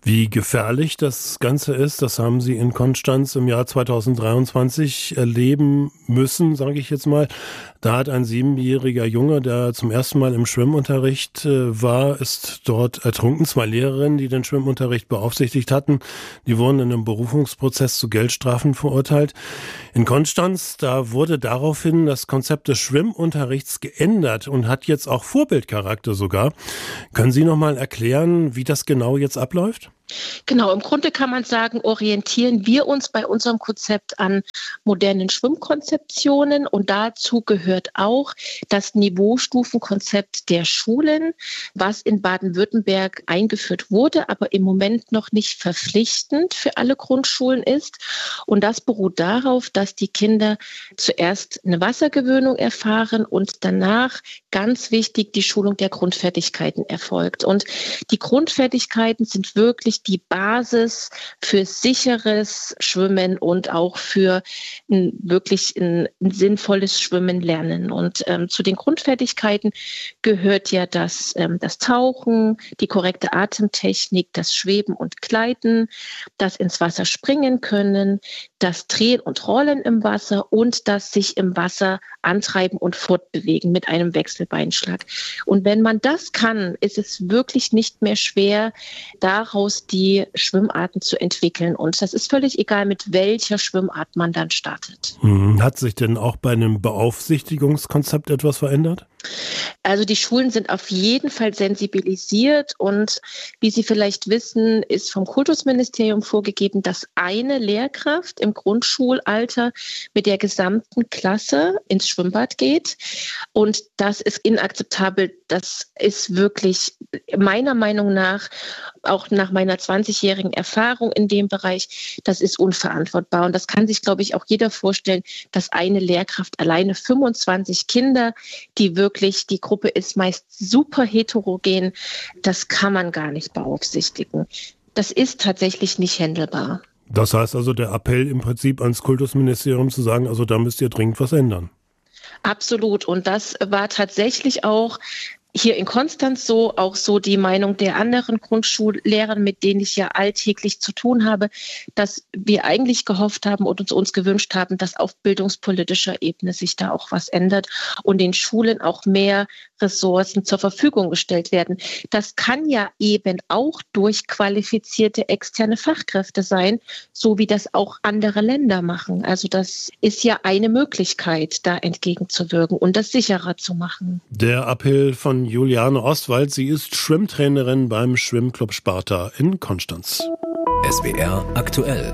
Wie gefährlich das Ganze ist, das haben Sie in Konstanz im Jahr zweitausenddreiundzwanzig erleben müssen, sage ich jetzt mal. Da hat ein siebenjähriger Junge, der zum ersten Mal im Schwimmunterricht war, ist dort ertrunken. Zwei Lehrerinnen, die den Schwimmunterricht beaufsichtigt hatten, die wurden in einem Berufungsprozess zu Geldstrafen verurteilt. In Konstanz, da wurde daraufhin das Konzept des Schwimmunterrichts geändert und hat jetzt auch Vorbildcharakter sogar. Können Sie noch mal erklären, wie das genau jetzt abläuft? Genau, im Grunde kann man sagen, orientieren wir uns bei unserem Konzept an modernen Schwimmkonzeptionen und dazu gehört auch das Niveaustufenkonzept der Schulen, was in Baden-Württemberg eingeführt wurde, aber im Moment noch nicht verpflichtend für alle Grundschulen ist. Und das beruht darauf, dass die Kinder zuerst eine Wassergewöhnung erfahren und danach, ganz wichtig, die Schulung der Grundfertigkeiten erfolgt. Und die Grundfertigkeiten sind wirklich die Basis für sicheres Schwimmen und auch für ein, wirklich ein, ein sinnvolles Schwimmen lernen. Und ähm, zu den Grundfertigkeiten gehört ja das, ähm, das Tauchen, die korrekte Atemtechnik, das Schweben und Gleiten, das ins Wasser springen können, das Drehen und Rollen im Wasser und das sich im Wasser antreiben und fortbewegen mit einem Wechselbeinschlag. Und wenn man das kann, ist es wirklich nicht mehr schwer, daraus die Schwimmarten zu entwickeln. Und das ist völlig egal, mit welcher Schwimmart man dann startet. Hat sich denn auch bei einem Beaufsichtigungskonzept etwas verändert? Also die Schulen sind auf jeden Fall sensibilisiert und wie Sie vielleicht wissen, ist vom Kultusministerium vorgegeben, dass eine Lehrkraft im Grundschulalter mit der gesamten Klasse ins Schwimmbad geht. Und das ist inakzeptabel. Das ist wirklich meiner Meinung nach, auch nach meiner zwanzigjährigen Erfahrung in dem Bereich, das ist unverantwortbar. Und das kann sich, glaube ich, auch jeder vorstellen, dass eine Lehrkraft alleine fünfundzwanzig Kinder, die wirklich Wirklich, die Gruppe ist meist super heterogen. Das kann man gar nicht beaufsichtigen. Das ist tatsächlich nicht händelbar. Das heißt also, der Appell im Prinzip ans Kultusministerium zu sagen, also da müsst ihr dringend was ändern. Absolut. Und das war tatsächlich auch hier in Konstanz so, auch so die Meinung der anderen Grundschullehrer, mit denen ich ja alltäglich zu tun habe, dass wir eigentlich gehofft haben und uns, uns gewünscht haben, dass auf bildungspolitischer Ebene sich da auch was ändert und den Schulen auch mehr Ressourcen zur Verfügung gestellt werden. Das kann ja eben auch durch qualifizierte externe Fachkräfte sein, so wie das auch andere Länder machen. Also das ist ja eine Möglichkeit, da entgegenzuwirken und das sicherer zu machen. Der Appell von Juliane Ostwald. Sie ist Schwimmtrainerin beim Schwimmclub Sparta in Konstanz. S W R aktuell.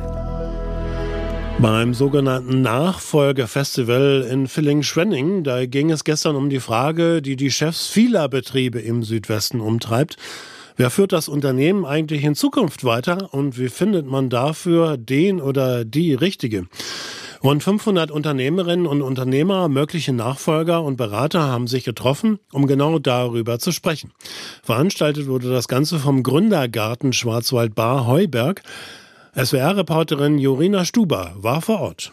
Beim sogenannten Nachfolgefestival in Villingen-Schwenning, da ging es gestern um die Frage, die die Chefs vieler Betriebe im Südwesten umtreibt. Wer führt das Unternehmen eigentlich in Zukunft weiter und wie findet man dafür den oder die Richtige? Rund fünfhundert Unternehmerinnen und Unternehmer, mögliche Nachfolger und Berater haben sich getroffen, um genau darüber zu sprechen. Veranstaltet wurde das Ganze vom Gründergarten Schwarzwald-Baar Heuberg. S W R-Reporterin Jorina Stuber war vor Ort.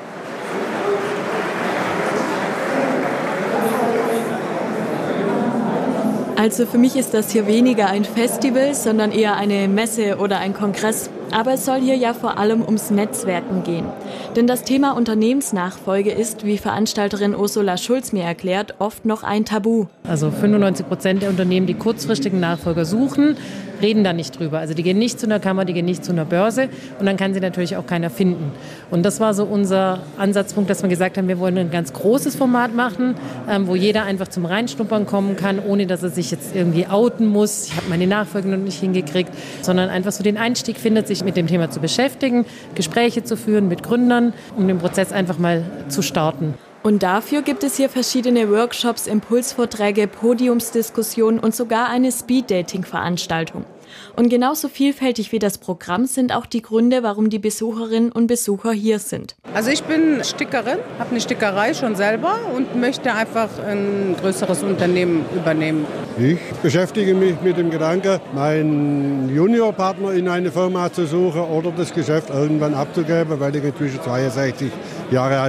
Also für mich ist das hier weniger ein Festival, sondern eher eine Messe oder ein Kongress. Aber es soll hier ja vor allem ums Netzwerken gehen. Denn das Thema Unternehmensnachfolge ist, wie Veranstalterin Ursula Schulz mir erklärt, oft noch ein Tabu. Also fünfundneunzig Prozent der Unternehmen, die kurzfristigen Nachfolger suchen, reden da nicht drüber. Also die gehen nicht zu einer Kammer, die gehen nicht zu einer Börse und dann kann sie natürlich auch keiner finden. Und das war so unser Ansatzpunkt, dass wir gesagt haben, wir wollen ein ganz großes Format machen, ähm, wo jeder einfach zum Reinschnuppern kommen kann, ohne dass er sich jetzt irgendwie outen muss. Ich habe meine Nachfolge noch nicht hingekriegt, sondern einfach so den Einstieg findet, sich mit dem Thema zu beschäftigen, Gespräche zu führen mit Gründern, um den Prozess einfach mal zu starten. Und dafür gibt es hier verschiedene Workshops, Impulsvorträge, Podiumsdiskussionen und sogar eine Speed-Dating-Veranstaltung. Und genauso vielfältig wie das Programm sind auch die Gründe, warum die Besucherinnen und Besucher hier sind. Also ich bin Stickerin, habe eine Stickerei schon selber und möchte einfach ein größeres Unternehmen übernehmen. Ich beschäftige mich mit dem Gedanken, meinen Juniorpartner in eine Firma zu suchen oder das Geschäft irgendwann abzugeben, weil ich inzwischen zweiundsechzig Jahre alt bin.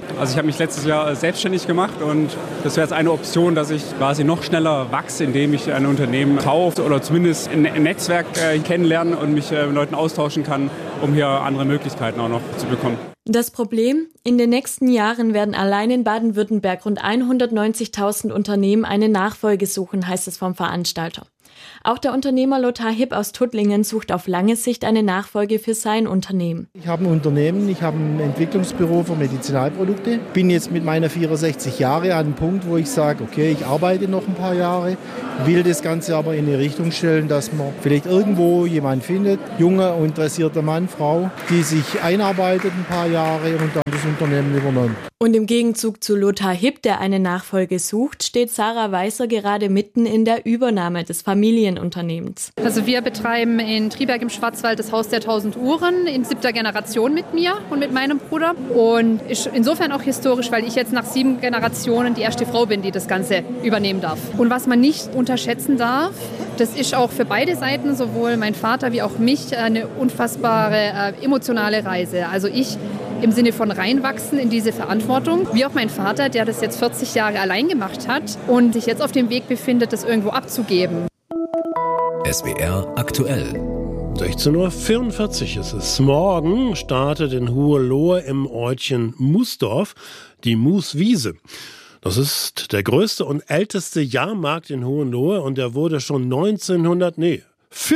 Also ich habe mich letztes Jahr selbstständig gemacht und das wäre jetzt eine Option, dass ich quasi noch schneller wachse, indem ich ein Unternehmen kaufe oder zumindest ein Netzwerk äh, kennenlernen und mich äh, mit Leuten austauschen kann, um hier andere Möglichkeiten auch noch zu bekommen. Das Problem? In den nächsten Jahren werden allein in Baden-Württemberg rund hundertneunzigtausend Unternehmen eine Nachfolge suchen, heißt es vom Veranstalter. Auch der Unternehmer Lothar Hipp aus Tuttlingen sucht auf lange Sicht eine Nachfolge für sein Unternehmen. Ich habe ein Unternehmen, ich habe ein Entwicklungsbüro für Medizinalprodukte. Bin jetzt mit meiner vierundsechzig Jahre an einem Punkt, wo ich sage, okay, ich arbeite noch ein paar Jahre, will das Ganze aber in eine Richtung stellen, dass man vielleicht irgendwo jemanden findet, junger, interessierter Mann, Frau, die sich einarbeitet ein paar Jahre und dann das Unternehmen übernimmt. Und im Gegenzug zu Lothar Hipp, der eine Nachfolge sucht, steht Sarah Weißer gerade mitten in der Übernahme des Familienunternehmens. Also wir betreiben in Triberg im Schwarzwald das Haus der tausend Uhren in siebter Generation mit mir und mit meinem Bruder. Und ist insofern auch historisch, weil ich jetzt nach sieben Generationen die erste Frau bin, die das Ganze übernehmen darf. Und was man nicht unterschätzen darf, das ist auch für beide Seiten, sowohl mein Vater wie auch mich, eine unfassbare äh, emotionale Reise. Also ich im Sinne von reinwachsen in diese Verantwortung, wie auch mein Vater, der das jetzt vierzig Jahre allein gemacht hat und sich jetzt auf dem Weg befindet, das irgendwo abzugeben. S W R aktuell. sechzehn Uhr vierundvierzig ist es. Morgen startet in Hohenlohe im Ortchen Musdorf die Muswiese. Das ist der größte und älteste Jahrmarkt in Hohenlohe und der wurde schon neunzehnhundert, nee,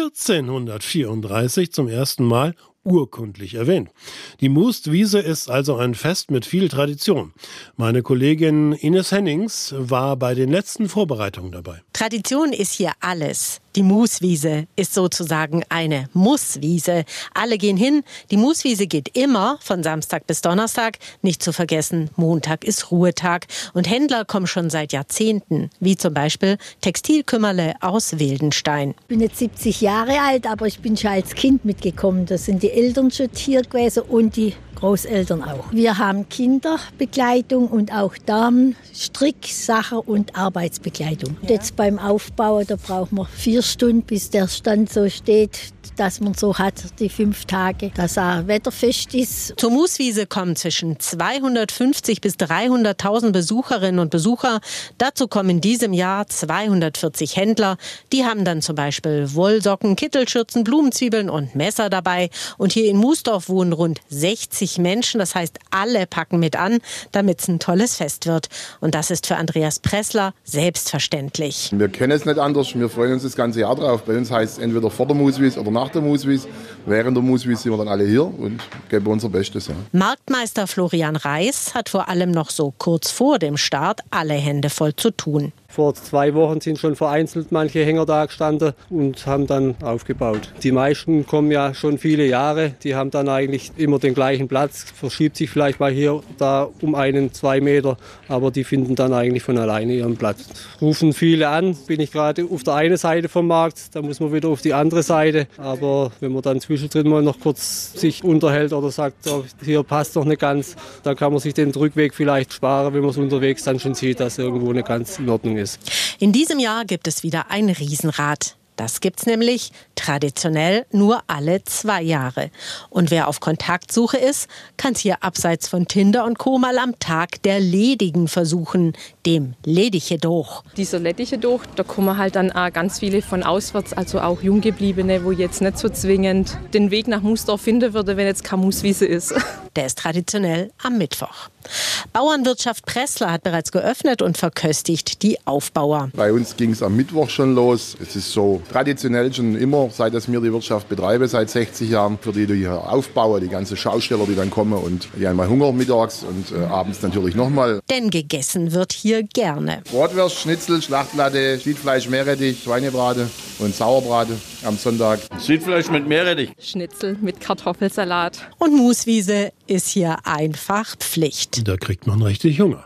vierzehnhundertvierunddreißig zum ersten Mal urkundlich erwähnt. Die Muswiese ist also ein Fest mit viel Tradition. Meine Kollegin Ines Hennings war bei den letzten Vorbereitungen dabei. Tradition ist hier alles. Die Muswiese ist sozusagen eine Musswiese. Alle gehen hin. Die Muswiese geht immer von Samstag bis Donnerstag. Nicht zu vergessen, Montag ist Ruhetag. Und Händler kommen schon seit Jahrzehnten, wie zum Beispiel Textilkümmerle aus Wildenstein. Ich bin jetzt siebzig Jahre alt, aber ich bin schon als Kind mitgekommen. Das sind die Eltern schon hier gewesen und die Großeltern auch. Wir haben Kinderbegleitung und auch Damen, Stricksachen und Arbeitsbegleitung. Ja. Jetzt beim Aufbau, da braucht man vier Stunden, bis der Stand so steht, dass man so hat, die fünf Tage, dass er wetterfest ist. Zur Muswiese kommen zwischen zweihundertfünfzig bis dreihunderttausend Besucherinnen und Besucher. Dazu kommen in diesem Jahr zweihundertvierzig Händler. Die haben dann zum Beispiel Wollsocken, Kittelschürzen, Blumenzwiebeln und Messer dabei. Und hier in Musdorf wohnen rund sechzig Menschen. Das heißt, alle packen mit an, damit es ein tolles Fest wird. Und das ist für Andreas Pressler selbstverständlich. Wir kennen es nicht anders. Wir freuen uns das ganze Jahr drauf. Bei uns heißt es entweder vor der Muswiese oder nach der Muswiese. Während der Muswiese sind wir dann alle hier und geben unser Bestes. Ja. Marktmeister Florian Reis hat vor allem noch so kurz vor dem Start alle Hände voll zu tun. Vor zwei Wochen sind schon vereinzelt manche Hänger da gestanden und haben dann aufgebaut. Die meisten kommen ja schon viele Jahre, die haben dann eigentlich immer den gleichen Platz, verschiebt sich vielleicht mal hier, da um einen, zwei Meter, aber die finden dann eigentlich von alleine ihren Platz. Rufen viele an, bin ich gerade auf der einen Seite vom Markt, da muss man wieder auf die andere Seite, aber wenn man dann zwischendrin mal noch kurz sich unterhält oder sagt, oh, hier passt doch nicht ganz, dann kann man sich den Rückweg vielleicht sparen, wenn man es unterwegs dann schon sieht, dass irgendwo nicht ganz in Ordnung ist. In diesem Jahr gibt es wieder ein Riesenrad. Das gibt's nämlich traditionell nur alle zwei Jahre. Und wer auf Kontaktsuche ist, kann es hier abseits von Tinder und Co. mal am Tag der Ledigen versuchen, dem Ledichedoch. Dieser Ledichedoch, da kommen halt dann auch ganz viele von auswärts, also auch Junggebliebene, wo jetzt nicht so zwingend den Weg nach Musdorf finden würde, wenn jetzt keine Muswiese ist. Der ist traditionell am Mittwoch. Bauernwirtschaft Pressler hat bereits geöffnet und verköstigt die Aufbauer. Bei uns ging es am Mittwoch schon los. Es ist so traditionell schon immer, seit ich mir die Wirtschaft betreibe, seit sechzig Jahren, für die, die hier aufbauen, die ganzen Schausteller, die dann kommen und die einmal Hunger mittags und äh, abends natürlich nochmal. Denn gegessen wird hier gerne. Bratwurst, Schnitzel, Schlachtplatte, Schiedfleisch, Meerrettich, Schweinebrate und Sauerbrate am Sonntag. Schiedfleisch mit Meerrettich. Schnitzel mit Kartoffelsalat. Und Muswiese ist hier einfach Pflicht. Da kriegt man richtig Hunger.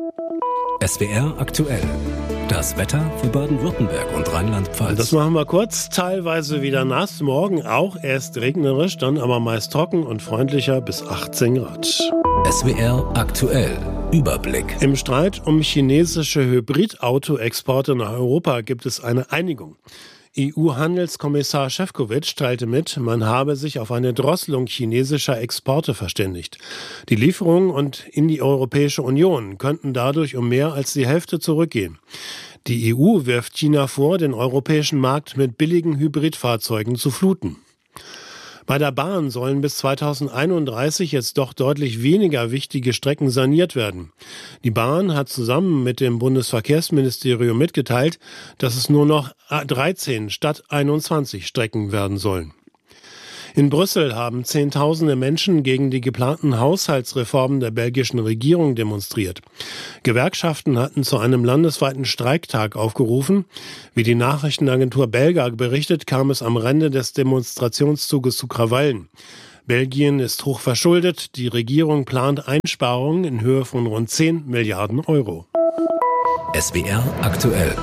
S W R aktuell. Das Wetter für Baden-Württemberg und Rheinland-Pfalz. Das machen wir kurz. Teilweise wieder nass. Morgen auch erst regnerisch, dann aber meist trocken und freundlicher bis achtzehn Grad. S W R aktuell. Überblick. Im Streit um chinesische Hybridauto-Exporte nach Europa gibt es eine Einigung. E U-Handelskommissar Šefčovič teilte mit, man habe sich auf eine Drosselung chinesischer Exporte verständigt. Die Lieferungen und in die Europäische Union könnten dadurch um mehr als die Hälfte zurückgehen. Die E U wirft China vor, den europäischen Markt mit billigen Hybridfahrzeugen zu fluten. Bei der Bahn sollen bis zweitausendeinunddreißig jetzt doch deutlich weniger wichtige Strecken saniert werden. Die Bahn hat zusammen mit dem Bundesverkehrsministerium mitgeteilt, dass es nur noch dreizehn statt einundzwanzig Strecken werden sollen. In Brüssel haben Zehntausende Menschen gegen die geplanten Haushaltsreformen der belgischen Regierung demonstriert. Gewerkschaften hatten zu einem landesweiten Streiktag aufgerufen. Wie die Nachrichtenagentur Belga berichtet, kam es am Rande des Demonstrationszuges zu Krawallen. Belgien ist hoch verschuldet. Die Regierung plant Einsparungen in Höhe von rund zehn Milliarden Euro. S W R aktuell.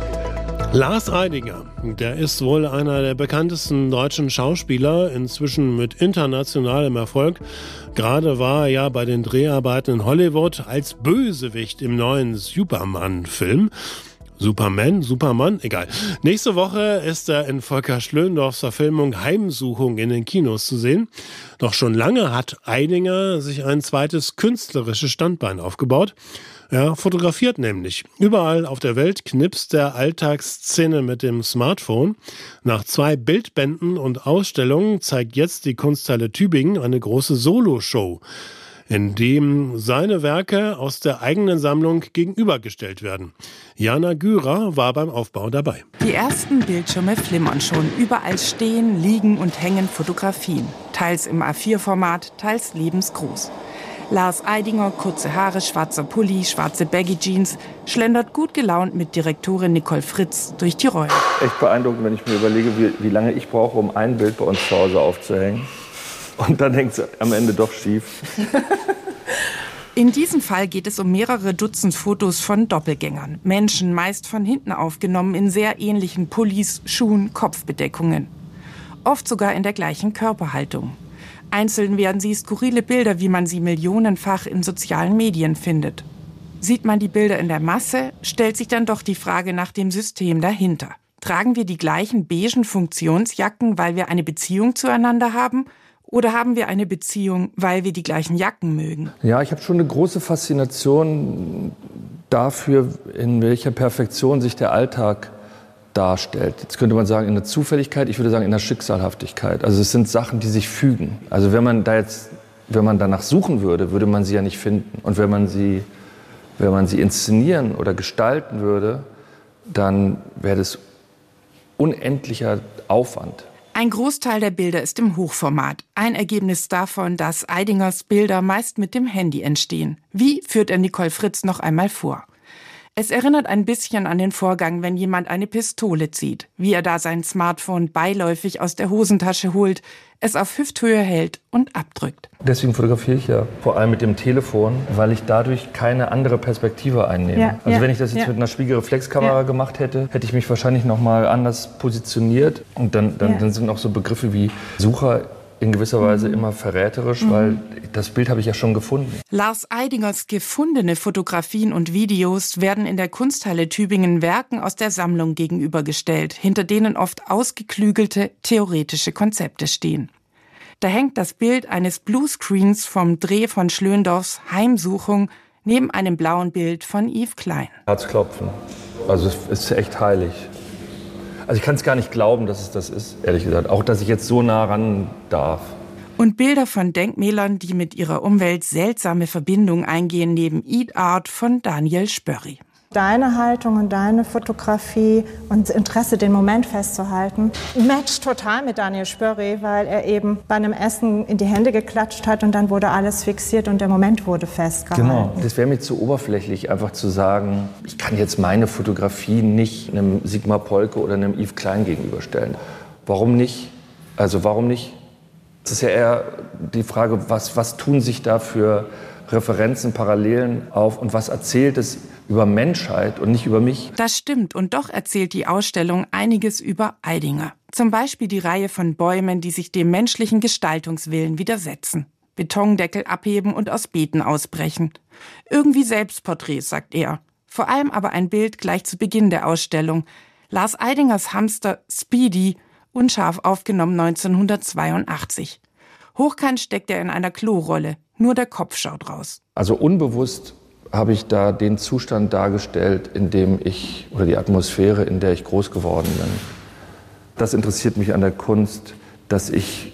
Lars Eidinger, der ist wohl einer der bekanntesten deutschen Schauspieler, inzwischen mit internationalem Erfolg. Gerade war er ja bei den Dreharbeiten in Hollywood als Bösewicht im neuen Superman-Film. Superman, Superman, egal. Nächste Woche ist er in Volker Schlöndorffs Verfilmung Heimsuchung in den Kinos zu sehen. Doch schon lange hat Eidinger sich ein zweites künstlerisches Standbein aufgebaut. Er fotografiert nämlich. Überall auf der Welt knipst er Alltagsszene mit dem Smartphone. Nach zwei Bildbänden und Ausstellungen zeigt jetzt die Kunsthalle Tübingen eine große Soloshow, in dem seine Werke aus der eigenen Sammlung gegenübergestellt werden. Jana Gürer war beim Aufbau dabei. Die ersten Bildschirme flimmern schon. Überall stehen, liegen und hängen Fotografien. Teils im A vier Format, teils lebensgroß. Lars Eidinger, kurze Haare, schwarzer Pulli, schwarze Baggy-Jeans, schlendert gut gelaunt mit Direktorin Nicole Fritz durch die Räume. Echt beeindruckend, wenn ich mir überlege, wie, wie lange ich brauche, um ein Bild bei uns zu Hause aufzuhängen. Und dann hängt es am Ende doch schief. In diesem Fall geht es um mehrere Dutzend Fotos von Doppelgängern. Menschen, meist von hinten aufgenommen, in sehr ähnlichen Pullis, Schuhen, Kopfbedeckungen. Oft sogar in der gleichen Körperhaltung. Einzeln werden sie skurrile Bilder, wie man sie millionenfach in sozialen Medien findet. Sieht man die Bilder in der Masse, stellt sich dann doch die Frage nach dem System dahinter. Tragen wir die gleichen beigen Funktionsjacken, weil wir eine Beziehung zueinander haben? Oder haben wir eine Beziehung, weil wir die gleichen Jacken mögen? Ja, ich habe schon eine große Faszination dafür, in welcher Perfektion sich der Alltag darstellt. Jetzt könnte man sagen, in der Zufälligkeit, ich würde sagen, in der Schicksalhaftigkeit. Also es sind Sachen, die sich fügen. Also wenn man da jetzt, wenn man danach suchen würde, würde man sie ja nicht finden. Und wenn man sie, wenn man sie inszenieren oder gestalten würde, dann wäre das unendlicher Aufwand. Ein Großteil der Bilder ist im Hochformat. Ein Ergebnis davon, dass Eidingers Bilder meist mit dem Handy entstehen. Wie, führt er Nicole Fritz noch einmal vor. Es erinnert ein bisschen an den Vorgang, wenn jemand eine Pistole zieht, wie er da sein Smartphone beiläufig aus der Hosentasche holt, es auf Hüfthöhe hält und abdrückt. Deswegen fotografiere ich ja vor allem mit dem Telefon, weil ich dadurch keine andere Perspektive einnehme. Ja, also ja, wenn ich das jetzt ja. mit einer Spiegelreflexkamera ja. gemacht hätte, hätte ich mich wahrscheinlich noch mal anders positioniert. Und dann, dann, ja. dann sind auch so Begriffe wie Sucher in gewisser Weise immer verräterisch, mhm. weil das Bild habe ich ja schon gefunden. Lars Eidingers gefundene Fotografien und Videos werden in der Kunsthalle Tübingen Werken aus der Sammlung gegenübergestellt, hinter denen oft ausgeklügelte, theoretische Konzepte stehen. Da hängt das Bild eines Bluescreens vom Dreh von Schlöndorffs Heimsuchung neben einem blauen Bild von Yves Klein. Herzklopfen. Also es ist echt heilig. Also ich kann es gar nicht glauben, dass es das ist, ehrlich gesagt. Auch, dass ich jetzt so nah ran darf. Und Bilder von Denkmälern, die mit ihrer Umwelt seltsame Verbindungen eingehen, neben Eat Art von Daniel Spörri. Deine Haltung und deine Fotografie und Interesse, den Moment festzuhalten, matcht total mit Daniel Spörri, weil er eben bei einem Essen in die Hände geklatscht hat und dann wurde alles fixiert und der Moment wurde festgehalten. Genau, das wäre mir zu oberflächlich, einfach zu sagen, ich kann jetzt meine Fotografie nicht einem Sigmar Polke oder einem Yves Klein gegenüberstellen. Warum nicht? Also warum nicht? Es ist ja eher die Frage, was, was tun sich da für Referenzen, Parallelen auf und was erzählt es über Menschheit und nicht über mich. Das stimmt und doch erzählt die Ausstellung einiges über Eidinger. Zum Beispiel die Reihe von Bäumen, die sich dem menschlichen Gestaltungswillen widersetzen. Betondeckel abheben und aus Beeten ausbrechen. Irgendwie Selbstporträts, sagt er. Vor allem aber ein Bild gleich zu Beginn der Ausstellung. Lars Eidingers Hamster Speedy, unscharf aufgenommen neunzehnhundertzweiundachtzig. Hochkant steckt er in einer Klorolle, nur der Kopf schaut raus. Also unbewusst habe ich da den Zustand dargestellt, in dem ich, oder die Atmosphäre, in der ich groß geworden bin. Das interessiert mich an der Kunst, dass ich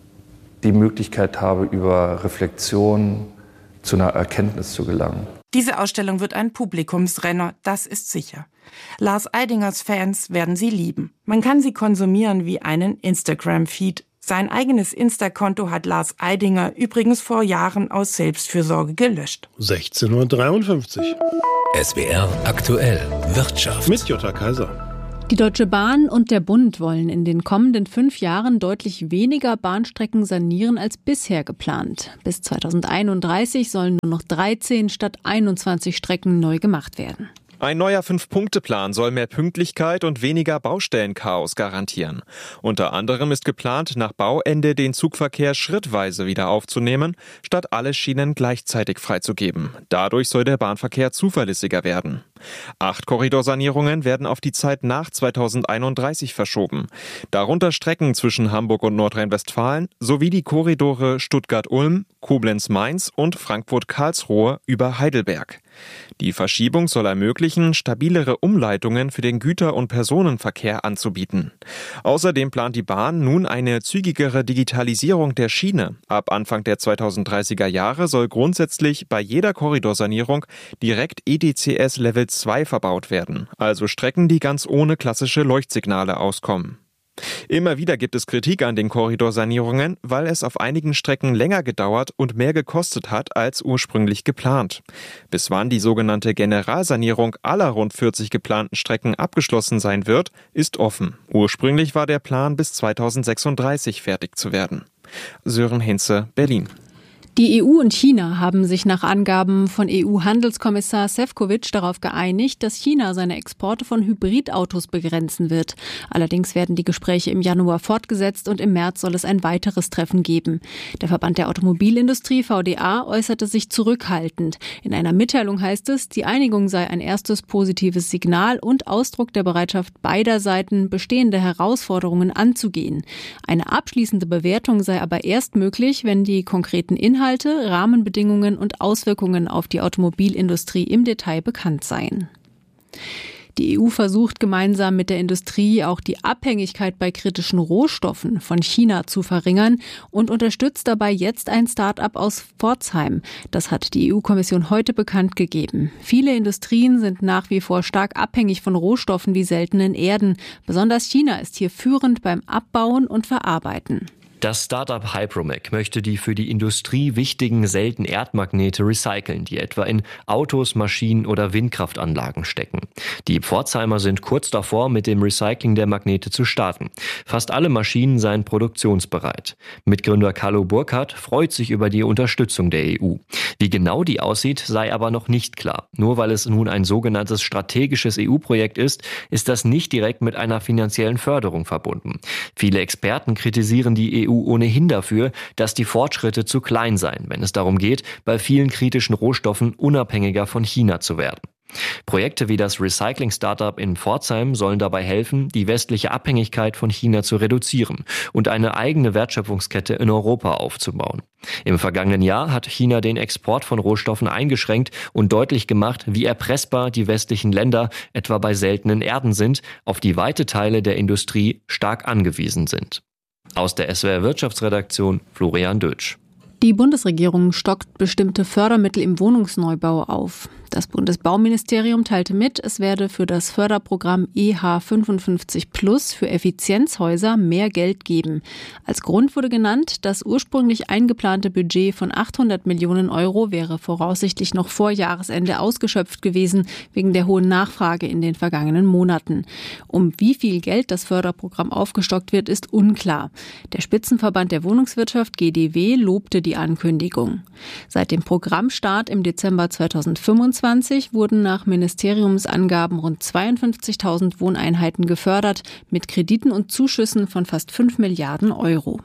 die Möglichkeit habe, über Reflexion zu einer Erkenntnis zu gelangen. Diese Ausstellung wird ein Publikumsrenner, das ist sicher. Lars Eidingers Fans werden sie lieben. Man kann sie konsumieren wie einen Instagram-Feed. Sein eigenes Insta-Konto hat Lars Eidinger übrigens vor Jahren aus Selbstfürsorge gelöscht. sechzehn Uhr dreiundfünfzig. S W R aktuell Wirtschaft. Mit Jutta Kaiser. Die Deutsche Bahn und der Bund wollen in den kommenden fünf Jahren deutlich weniger Bahnstrecken sanieren als bisher geplant. Bis zweitausendeinunddreißig sollen nur noch dreizehn statt einundzwanzig Strecken neu gemacht werden. Ein neuer Fünf-Punkte-Plan soll mehr Pünktlichkeit und weniger Baustellenchaos garantieren. Unter anderem ist geplant, nach Bauende den Zugverkehr schrittweise wieder aufzunehmen, statt alle Schienen gleichzeitig freizugeben. Dadurch soll der Bahnverkehr zuverlässiger werden. Acht Korridorsanierungen werden auf die Zeit nach zweitausendeinunddreißig verschoben. Darunter Strecken zwischen Hamburg und Nordrhein-Westfalen sowie die Korridore Stuttgart-Ulm, Koblenz-Mainz und Frankfurt-Karlsruhe über Heidelberg. Die Verschiebung soll ermöglichen, stabilere Umleitungen für den Güter- und Personenverkehr anzubieten. Außerdem plant die Bahn nun eine zügigere Digitalisierung der Schiene. Ab Anfang der zweitausenddreißiger Jahre soll grundsätzlich bei jeder Korridorsanierung direkt E D C S Level zwei verbaut werden, also Strecken, die ganz ohne klassische Leuchtsignale auskommen. Immer wieder gibt es Kritik an den Korridorsanierungen, weil es auf einigen Strecken länger gedauert und mehr gekostet hat als ursprünglich geplant. Bis wann die sogenannte Generalsanierung aller rund vierzig geplanten Strecken abgeschlossen sein wird, ist offen. Ursprünglich war der Plan, bis zweitausendsechsunddreißig fertig zu werden. Sören Hinze, Berlin. Die E U und China haben sich nach Angaben von E U-Handelskommissar Šefčovič darauf geeinigt, dass China seine Exporte von Hybridautos begrenzen wird. Allerdings werden die Gespräche im Januar fortgesetzt und im März soll es ein weiteres Treffen geben. Der Verband der Automobilindustrie V D A äußerte sich zurückhaltend. In einer Mitteilung heißt es, die Einigung sei ein erstes positives Signal und Ausdruck der Bereitschaft beider Seiten, bestehende Herausforderungen anzugehen. Eine abschließende Bewertung sei aber erst möglich, wenn die konkreten Inhalte Inhalte, Rahmenbedingungen und Auswirkungen auf die Automobilindustrie im Detail bekannt seien. Die E U versucht gemeinsam mit der Industrie auch die Abhängigkeit bei kritischen Rohstoffen von China zu verringern und unterstützt dabei jetzt ein Start-up aus Pforzheim. Das hat die E U-Kommission heute bekannt gegeben. Viele Industrien sind nach wie vor stark abhängig von Rohstoffen wie seltenen Erden. Besonders China ist hier führend beim Abbauen und Verarbeiten. Das Startup Hypromec möchte die für die Industrie wichtigen seltenen Erdmagnete recyceln, die etwa in Autos, Maschinen oder Windkraftanlagen stecken. Die Pforzheimer sind kurz davor, mit dem Recycling der Magnete zu starten. Fast alle Maschinen seien produktionsbereit. Mitgründer Carlo Burkhardt freut sich über die Unterstützung der E U. Wie genau die aussieht, sei aber noch nicht klar. Nur weil es nun ein sogenanntes strategisches E U-Projekt ist, ist das nicht direkt mit einer finanziellen Förderung verbunden. Viele Experten kritisieren die E U ohnehin dafür, dass die Fortschritte zu klein seien, wenn es darum geht, bei vielen kritischen Rohstoffen unabhängiger von China zu werden. Projekte wie das Recycling-Startup in Pforzheim sollen dabei helfen, die westliche Abhängigkeit von China zu reduzieren und eine eigene Wertschöpfungskette in Europa aufzubauen. Im vergangenen Jahr hat China den Export von Rohstoffen eingeschränkt und deutlich gemacht, wie erpressbar die westlichen Länder etwa bei seltenen Erden sind, auf die weite Teile der Industrie stark angewiesen sind. Aus der S W R Wirtschaftsredaktion Florian Dötsch. Die Bundesregierung stockt bestimmte Fördermittel im Wohnungsneubau auf. Das Bundesbauministerium teilte mit, es werde für das Förderprogramm E H fünfundfünfzig plus für Effizienzhäuser mehr Geld geben. Als Grund wurde genannt, das ursprünglich eingeplante Budget von achthundert Millionen Euro wäre voraussichtlich noch vor Jahresende ausgeschöpft gewesen, wegen der hohen Nachfrage in den vergangenen Monaten. Um wie viel Geld das Förderprogramm aufgestockt wird, ist unklar. Der Spitzenverband der Wohnungswirtschaft G D W lobte die Ankündigung. Seit dem Programmstart im Dezember zweitausendfünfundzwanzig wurden nach Ministeriumsangaben rund zweiundfünfzigtausend Wohneinheiten gefördert, mit Krediten und Zuschüssen von fast fünf Milliarden Euro.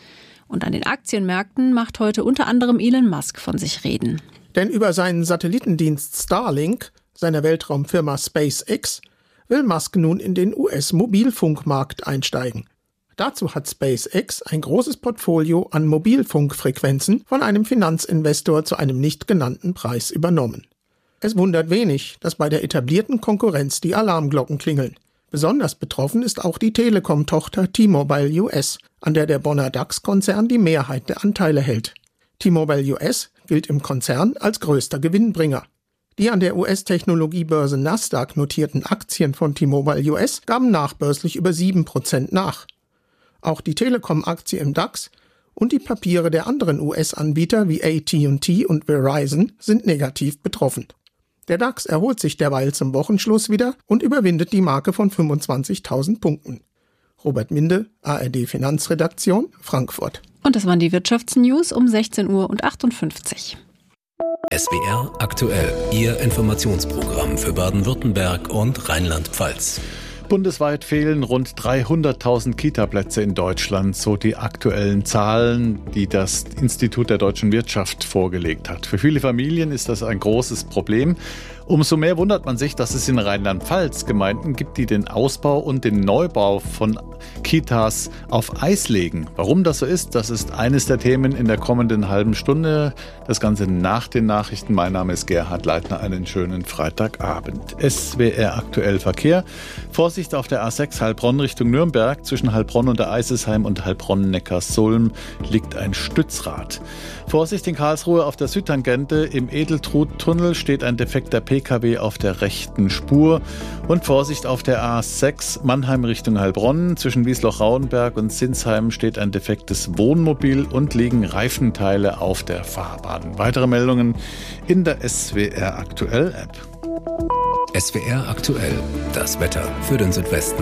Und an den Aktienmärkten macht heute unter anderem Elon Musk von sich reden. Denn über seinen Satellitendienst Starlink, seiner Weltraumfirma SpaceX, will Musk nun in den U S-Mobilfunkmarkt einsteigen. Dazu hat SpaceX ein großes Portfolio an Mobilfunkfrequenzen von einem Finanzinvestor zu einem nicht genannten Preis übernommen. Es wundert wenig, dass bei der etablierten Konkurrenz die Alarmglocken klingeln. Besonders betroffen ist auch die Telekom-Tochter T-Mobile U S, an der der Bonner DAX-Konzern die Mehrheit der Anteile hält. T-Mobile U S gilt im Konzern als größter Gewinnbringer. Die an der U S-Technologiebörse Nasdaq notierten Aktien von T-Mobile U S gaben nachbörslich über sieben Prozent nach. Auch die Telekom-Aktie im DAX und die Papiere der anderen U S-Anbieter wie A T und T und Verizon sind negativ betroffen. Der DAX erholt sich derweil zum Wochenschluss wieder und überwindet die Marke von fünfundzwanzigtausend Punkten. Robert Minde, A R D Finanzredaktion, Frankfurt. Und das waren die Wirtschaftsnews um sechzehn Uhr achtundfünfzig. S W R aktuell, Ihr Informationsprogramm für Baden-Württemberg und Rheinland-Pfalz. Bundesweit fehlen rund dreihunderttausend Kita-Plätze in Deutschland, so die aktuellen Zahlen, die das Institut der deutschen Wirtschaft vorgelegt hat. Für viele Familien ist das ein großes Problem. Umso mehr wundert man sich, dass es in Rheinland-Pfalz Gemeinden gibt, die den Ausbau und den Neubau von Kitas auf Eis legen. Warum das so ist, das ist eines der Themen in der kommenden halben Stunde. Das Ganze nach den Nachrichten. Mein Name ist Gerhard Leitner. Einen schönen Freitagabend. S W R aktuell Verkehr. Vorsicht auf der A sechs Heilbronn Richtung Nürnberg. Zwischen Heilbronn und der Eisesheim und Heilbronn-Neckarsulm liegt ein Stützrad. Vorsicht in Karlsruhe auf der Südtangente. Im Edeltrut-Tunnel steht ein defekter P K W auf der rechten Spur. Und Vorsicht auf der A sechs Mannheim Richtung Heilbronn. Zwischen Wiesloch-Rauenberg und Sinsheim steht ein defektes Wohnmobil und liegen Reifenteile auf der Fahrbahn. Weitere Meldungen in der S W R Aktuell App. S W R aktuell, das Wetter für den Südwesten.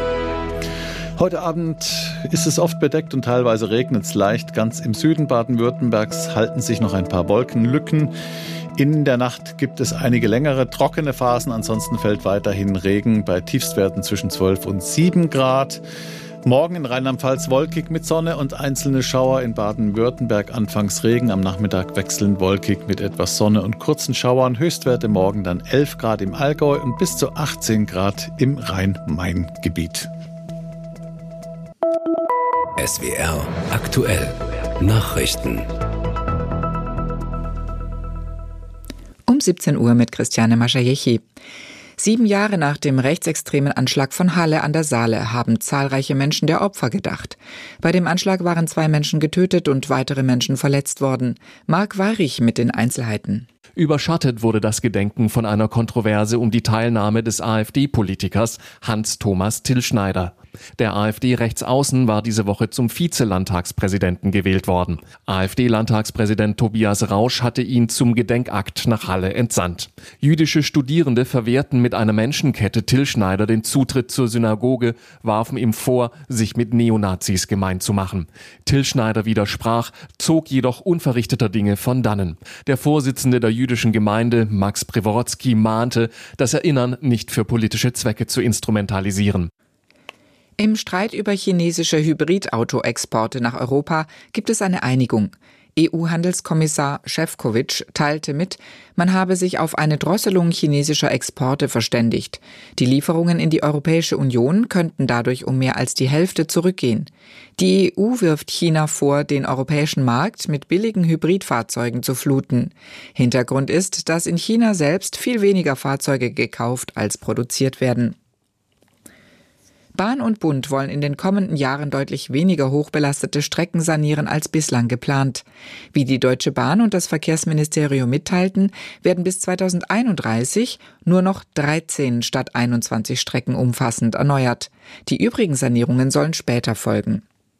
Heute Abend ist es oft bedeckt und teilweise regnet es leicht. Ganz im Süden Baden-Württembergs halten sich noch ein paar Wolkenlücken. In der Nacht gibt es einige längere trockene Phasen, ansonsten fällt weiterhin Regen bei Tiefstwerten zwischen zwölf und sieben Grad. Morgen in Rheinland-Pfalz wolkig mit Sonne und einzelne Schauer, in Baden-Württemberg anfangs Regen, am Nachmittag wechselnd wolkig mit etwas Sonne und kurzen Schauern. Höchstwerte morgen dann elf Grad im Allgäu und bis zu achtzehn Grad im Rhein-Main-Gebiet. S W R aktuell Nachrichten. Um siebzehn Uhr mit Christiane Maschajechi. Sieben Jahre nach dem rechtsextremen Anschlag von Halle an der Saale haben zahlreiche Menschen der Opfer gedacht. Bei dem Anschlag waren zwei Menschen getötet und weitere Menschen verletzt worden. Marc Weirich mit den Einzelheiten. Überschattet wurde das Gedenken von einer Kontroverse um die Teilnahme des AfD-Politikers Hans-Thomas Tillschneider. Der AfD-Rechtsaußen war diese Woche zum Vize-Landtagspräsidenten gewählt worden. AfD-Landtagspräsident Tobias Rausch hatte ihn zum Gedenkakt nach Halle entsandt. Jüdische Studierende verwehrten mit einer Menschenkette Tillschneider den Zutritt zur Synagoge, warfen ihm vor, sich mit Neonazis gemein zu machen. Tillschneider widersprach, zog jedoch unverrichteter Dinge von dannen. Der Vorsitzende der jüdischen Gemeinde, Max Preworodzki, mahnte, das Erinnern nicht für politische Zwecke zu instrumentalisieren. Im Streit über chinesische Hybridauto-Exporte nach Europa gibt es eine Einigung. E U-Handelskommissar Šefčovič teilte mit, man habe sich auf eine Drosselung chinesischer Exporte verständigt. Die Lieferungen in die Europäische Union könnten dadurch um mehr als die Hälfte zurückgehen. Die E U wirft China vor, den europäischen Markt mit billigen Hybridfahrzeugen zu fluten. Hintergrund ist, dass in China selbst viel weniger Fahrzeuge gekauft als produziert werden. Bahn und Bund wollen in den kommenden Jahren deutlich weniger hochbelastete Strecken sanieren als bislang geplant. Wie die Deutsche Bahn und das Verkehrsministerium mitteilten, werden bis zweitausendeinunddreißig nur noch dreizehn statt einundzwanzig Strecken umfassend erneuert. Die übrigen Sanierungen sollen später folgen.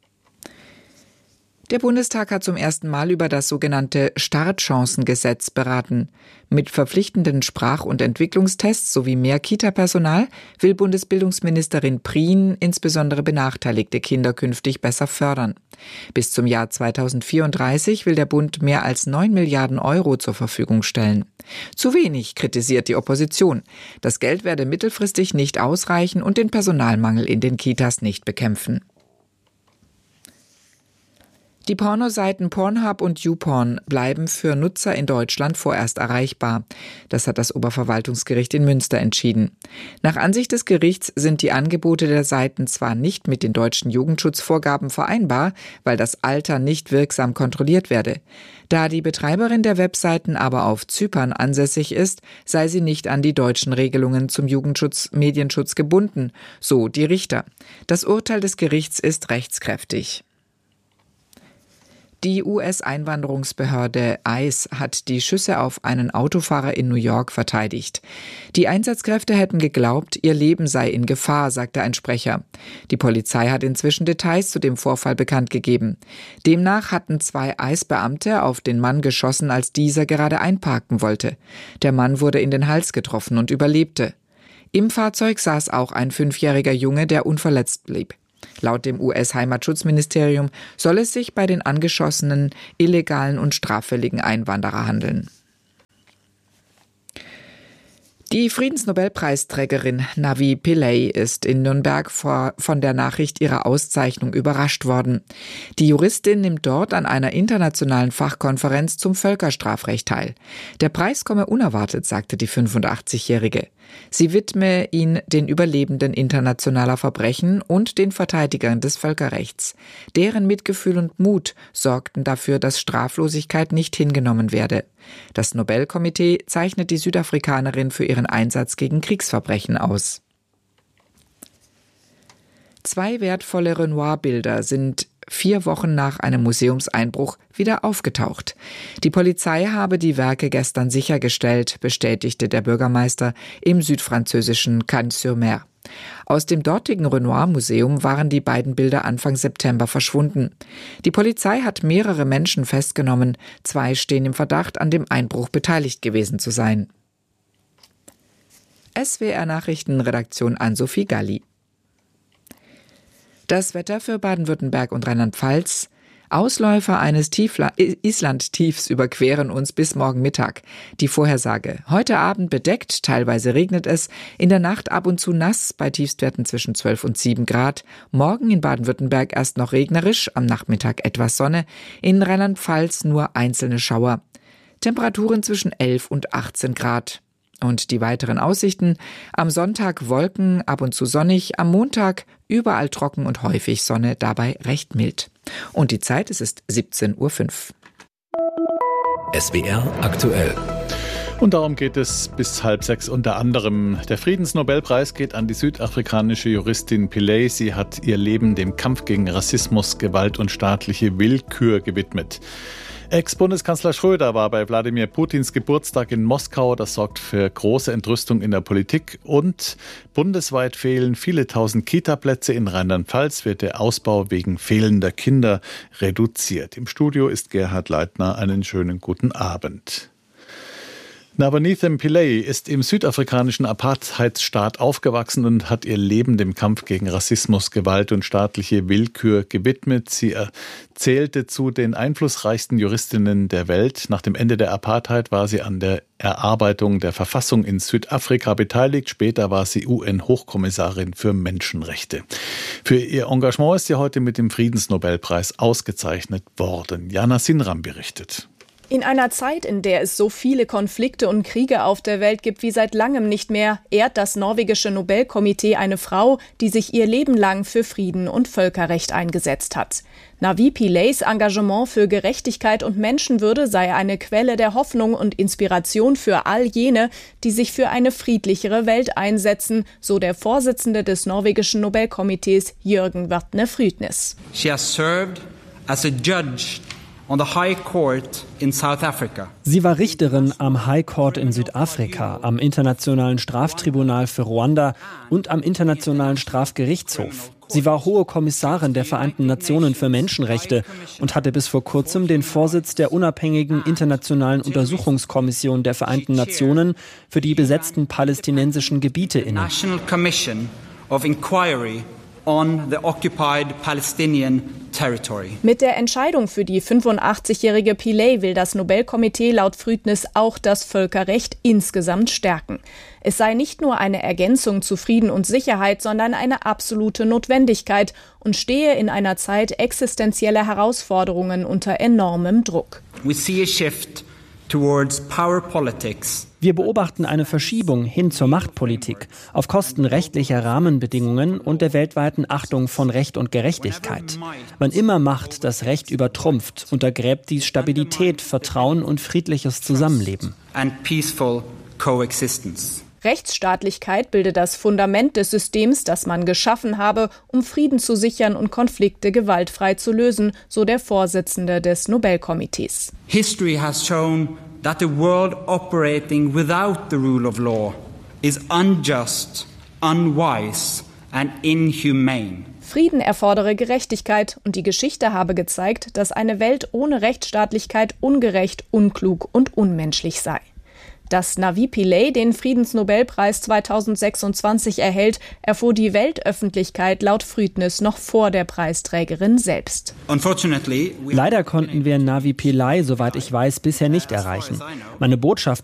Der Bundestag hat zum ersten Mal über das sogenannte Startchancengesetz beraten. Mit verpflichtenden Sprach- und Entwicklungstests sowie mehr Kita-Personal will Bundesbildungsministerin Prien insbesondere benachteiligte Kinder künftig besser fördern. Bis zum Jahr zweitausendvierunddreißig will der Bund mehr als neun Milliarden Euro zur Verfügung stellen. Zu wenig, kritisiert die Opposition. Das Geld werde mittelfristig nicht ausreichen und den Personalmangel in den Kitas nicht bekämpfen. Die Pornoseiten Pornhub und YouPorn bleiben für Nutzer in Deutschland vorerst erreichbar. Das hat das Oberverwaltungsgericht in Münster entschieden. Nach Ansicht des Gerichts sind die Angebote der Seiten zwar nicht mit den deutschen Jugendschutzvorgaben vereinbar, weil das Alter nicht wirksam kontrolliert werde. Da die Betreiberin der Webseiten aber auf Zypern ansässig ist, sei sie nicht an die deutschen Regelungen zum Jugendschutz, Medienschutz gebunden, so die Richter. Das Urteil des Gerichts ist rechtskräftig. Die U S-Einwanderungsbehörde ICE hat die Schüsse auf einen Autofahrer in New York verteidigt. Die Einsatzkräfte hätten geglaubt, ihr Leben sei in Gefahr, sagte ein Sprecher. Die Polizei hat inzwischen Details zu dem Vorfall bekannt gegeben. Demnach hatten zwei ICE-Beamte auf den Mann geschossen, als dieser gerade einparken wollte. Der Mann wurde in den Hals getroffen und überlebte. Im Fahrzeug saß auch ein fünfjähriger Junge, der unverletzt blieb. Laut dem U S-Heimatschutzministerium soll es sich bei den angeschossenen illegalen und straffälligen Einwanderer handeln. Die Friedensnobelpreisträgerin Navi Pillay ist in Nürnberg vor, von der Nachricht ihrer Auszeichnung überrascht worden. Die Juristin nimmt dort an einer internationalen Fachkonferenz zum Völkerstrafrecht teil. Der Preis komme unerwartet, sagte die fünfundachtzigjährige. Sie widme ihn den Überlebenden internationaler Verbrechen und den Verteidigern des Völkerrechts. Deren Mitgefühl und Mut sorgten dafür, dass Straflosigkeit nicht hingenommen werde. Das Nobelkomitee zeichnet die Südafrikanerin für ihren Einsatz gegen Kriegsverbrechen aus. Zwei wertvolle Renoir-Bilder sind vier Wochen nach einem Museumseinbruch wieder aufgetaucht. Die Polizei habe die Werke gestern sichergestellt, bestätigte der Bürgermeister im südfranzösischen Cannes-sur-Mer. Aus dem dortigen Renoir-Museum waren die beiden Bilder Anfang September verschwunden. Die Polizei hat mehrere Menschen festgenommen. Zwei stehen im Verdacht, an dem Einbruch beteiligt gewesen zu sein. S W R-Nachrichtenredaktion Ann-Sophie Galli. Das Wetter für Baden-Württemberg und Rheinland-Pfalz. Ausläufer eines Tiefla- Islandtiefs überqueren uns bis morgen Mittag. Die Vorhersage. Heute Abend bedeckt, teilweise regnet es, in der Nacht ab und zu nass, bei Tiefstwerten zwischen zwölf und sieben Grad. Morgen in Baden-Württemberg erst noch regnerisch, am Nachmittag etwas Sonne, in Rheinland-Pfalz nur einzelne Schauer. Temperaturen zwischen elf und achtzehn Grad. Und die weiteren Aussichten: am Sonntag Wolken, ab und zu sonnig, am Montag überall trocken und häufig Sonne, dabei recht mild. Und die Zeit, es ist siebzehn Uhr fünf. S W R aktuell. Und darum geht es bis halb sechs unter anderem. Der Friedensnobelpreis geht an die südafrikanische Juristin Pillay. Sie hat ihr Leben dem Kampf gegen Rassismus, Gewalt und staatliche Willkür gewidmet. Ex-Bundeskanzler Schröder war bei Wladimir Putins Geburtstag in Moskau. Das sorgt für große Entrüstung in der Politik. Und bundesweit fehlen viele tausend Kita-Plätze. In Rheinland-Pfalz wird der Ausbau wegen fehlender Kinder reduziert. Im Studio ist Gerhard Leitner. Einen schönen guten Abend. Navanithem Pillay ist im südafrikanischen Apartheidsstaat aufgewachsen und hat ihr Leben dem Kampf gegen Rassismus, Gewalt und staatliche Willkür gewidmet. Sie zählte zu den einflussreichsten Juristinnen der Welt. Nach dem Ende der Apartheid war sie an der Erarbeitung der Verfassung in Südafrika beteiligt. Später war sie U N-Hochkommissarin für Menschenrechte. Für ihr Engagement ist sie heute mit dem Friedensnobelpreis ausgezeichnet worden. Jana Sinram berichtet. In einer Zeit, in der es so viele Konflikte und Kriege auf der Welt gibt wie seit langem nicht mehr, ehrt das norwegische Nobelkomitee eine Frau, die sich ihr Leben lang für Frieden und Völkerrecht eingesetzt hat. Navi Pillays Engagement für Gerechtigkeit und Menschenwürde sei eine Quelle der Hoffnung und Inspiration für all jene, die sich für eine friedlichere Welt einsetzen, so der Vorsitzende des norwegischen Nobelkomitees Jürgen Wertne Frydnes. She has served as a judge on the High Court in South Africa. Sie war Richterin am High Court in Südafrika, am Internationalen Straftribunal für Ruanda und am Internationalen Strafgerichtshof. Sie war Hohe Kommissarin der Vereinten Nationen für Menschenrechte und hatte bis vor kurzem den Vorsitz der unabhängigen Internationalen Untersuchungskommission der Vereinten Nationen für die besetzten palästinensischen Gebiete inne. National Commission of Inquiry on the occupied Palestinian territory. Mit der Entscheidung für die fünfundachtzigjährige Pillay will das Nobelkomitee laut Früdnis auch das Völkerrecht insgesamt stärken. Es sei nicht nur eine Ergänzung zu Frieden und Sicherheit, sondern eine absolute Notwendigkeit und stehe in einer Zeit existenzieller Herausforderungen unter enormem Druck. We see a shift towards power politics. Wir beobachten eine Verschiebung hin zur Machtpolitik auf Kosten rechtlicher Rahmenbedingungen und der weltweiten Achtung von Recht und Gerechtigkeit. Wann immer Macht das Recht übertrumpft, untergräbt dies Stabilität, Vertrauen und friedliches Zusammenleben. And peaceful coexistence. Rechtsstaatlichkeit bilde das Fundament des Systems, das man geschaffen habe, um Frieden zu sichern und Konflikte gewaltfrei zu lösen, so der Vorsitzende des Nobelkomitees. History has shown that a world operating without the rule of law is unjust, unwise and inhumane. Frieden erfordere Gerechtigkeit und die Geschichte habe gezeigt, dass eine Welt ohne Rechtsstaatlichkeit ungerecht, unklug und unmenschlich sei. Dass Navi Pillay den Friedensnobelpreis zweitausendsechsundzwanzig erhält, erfuhr die Weltöffentlichkeit laut Früdnis noch vor der Preisträgerin selbst. Leider konnten wir Navi Pillay, soweit ich weiß, bisher nicht erreichen. Meine Botschaft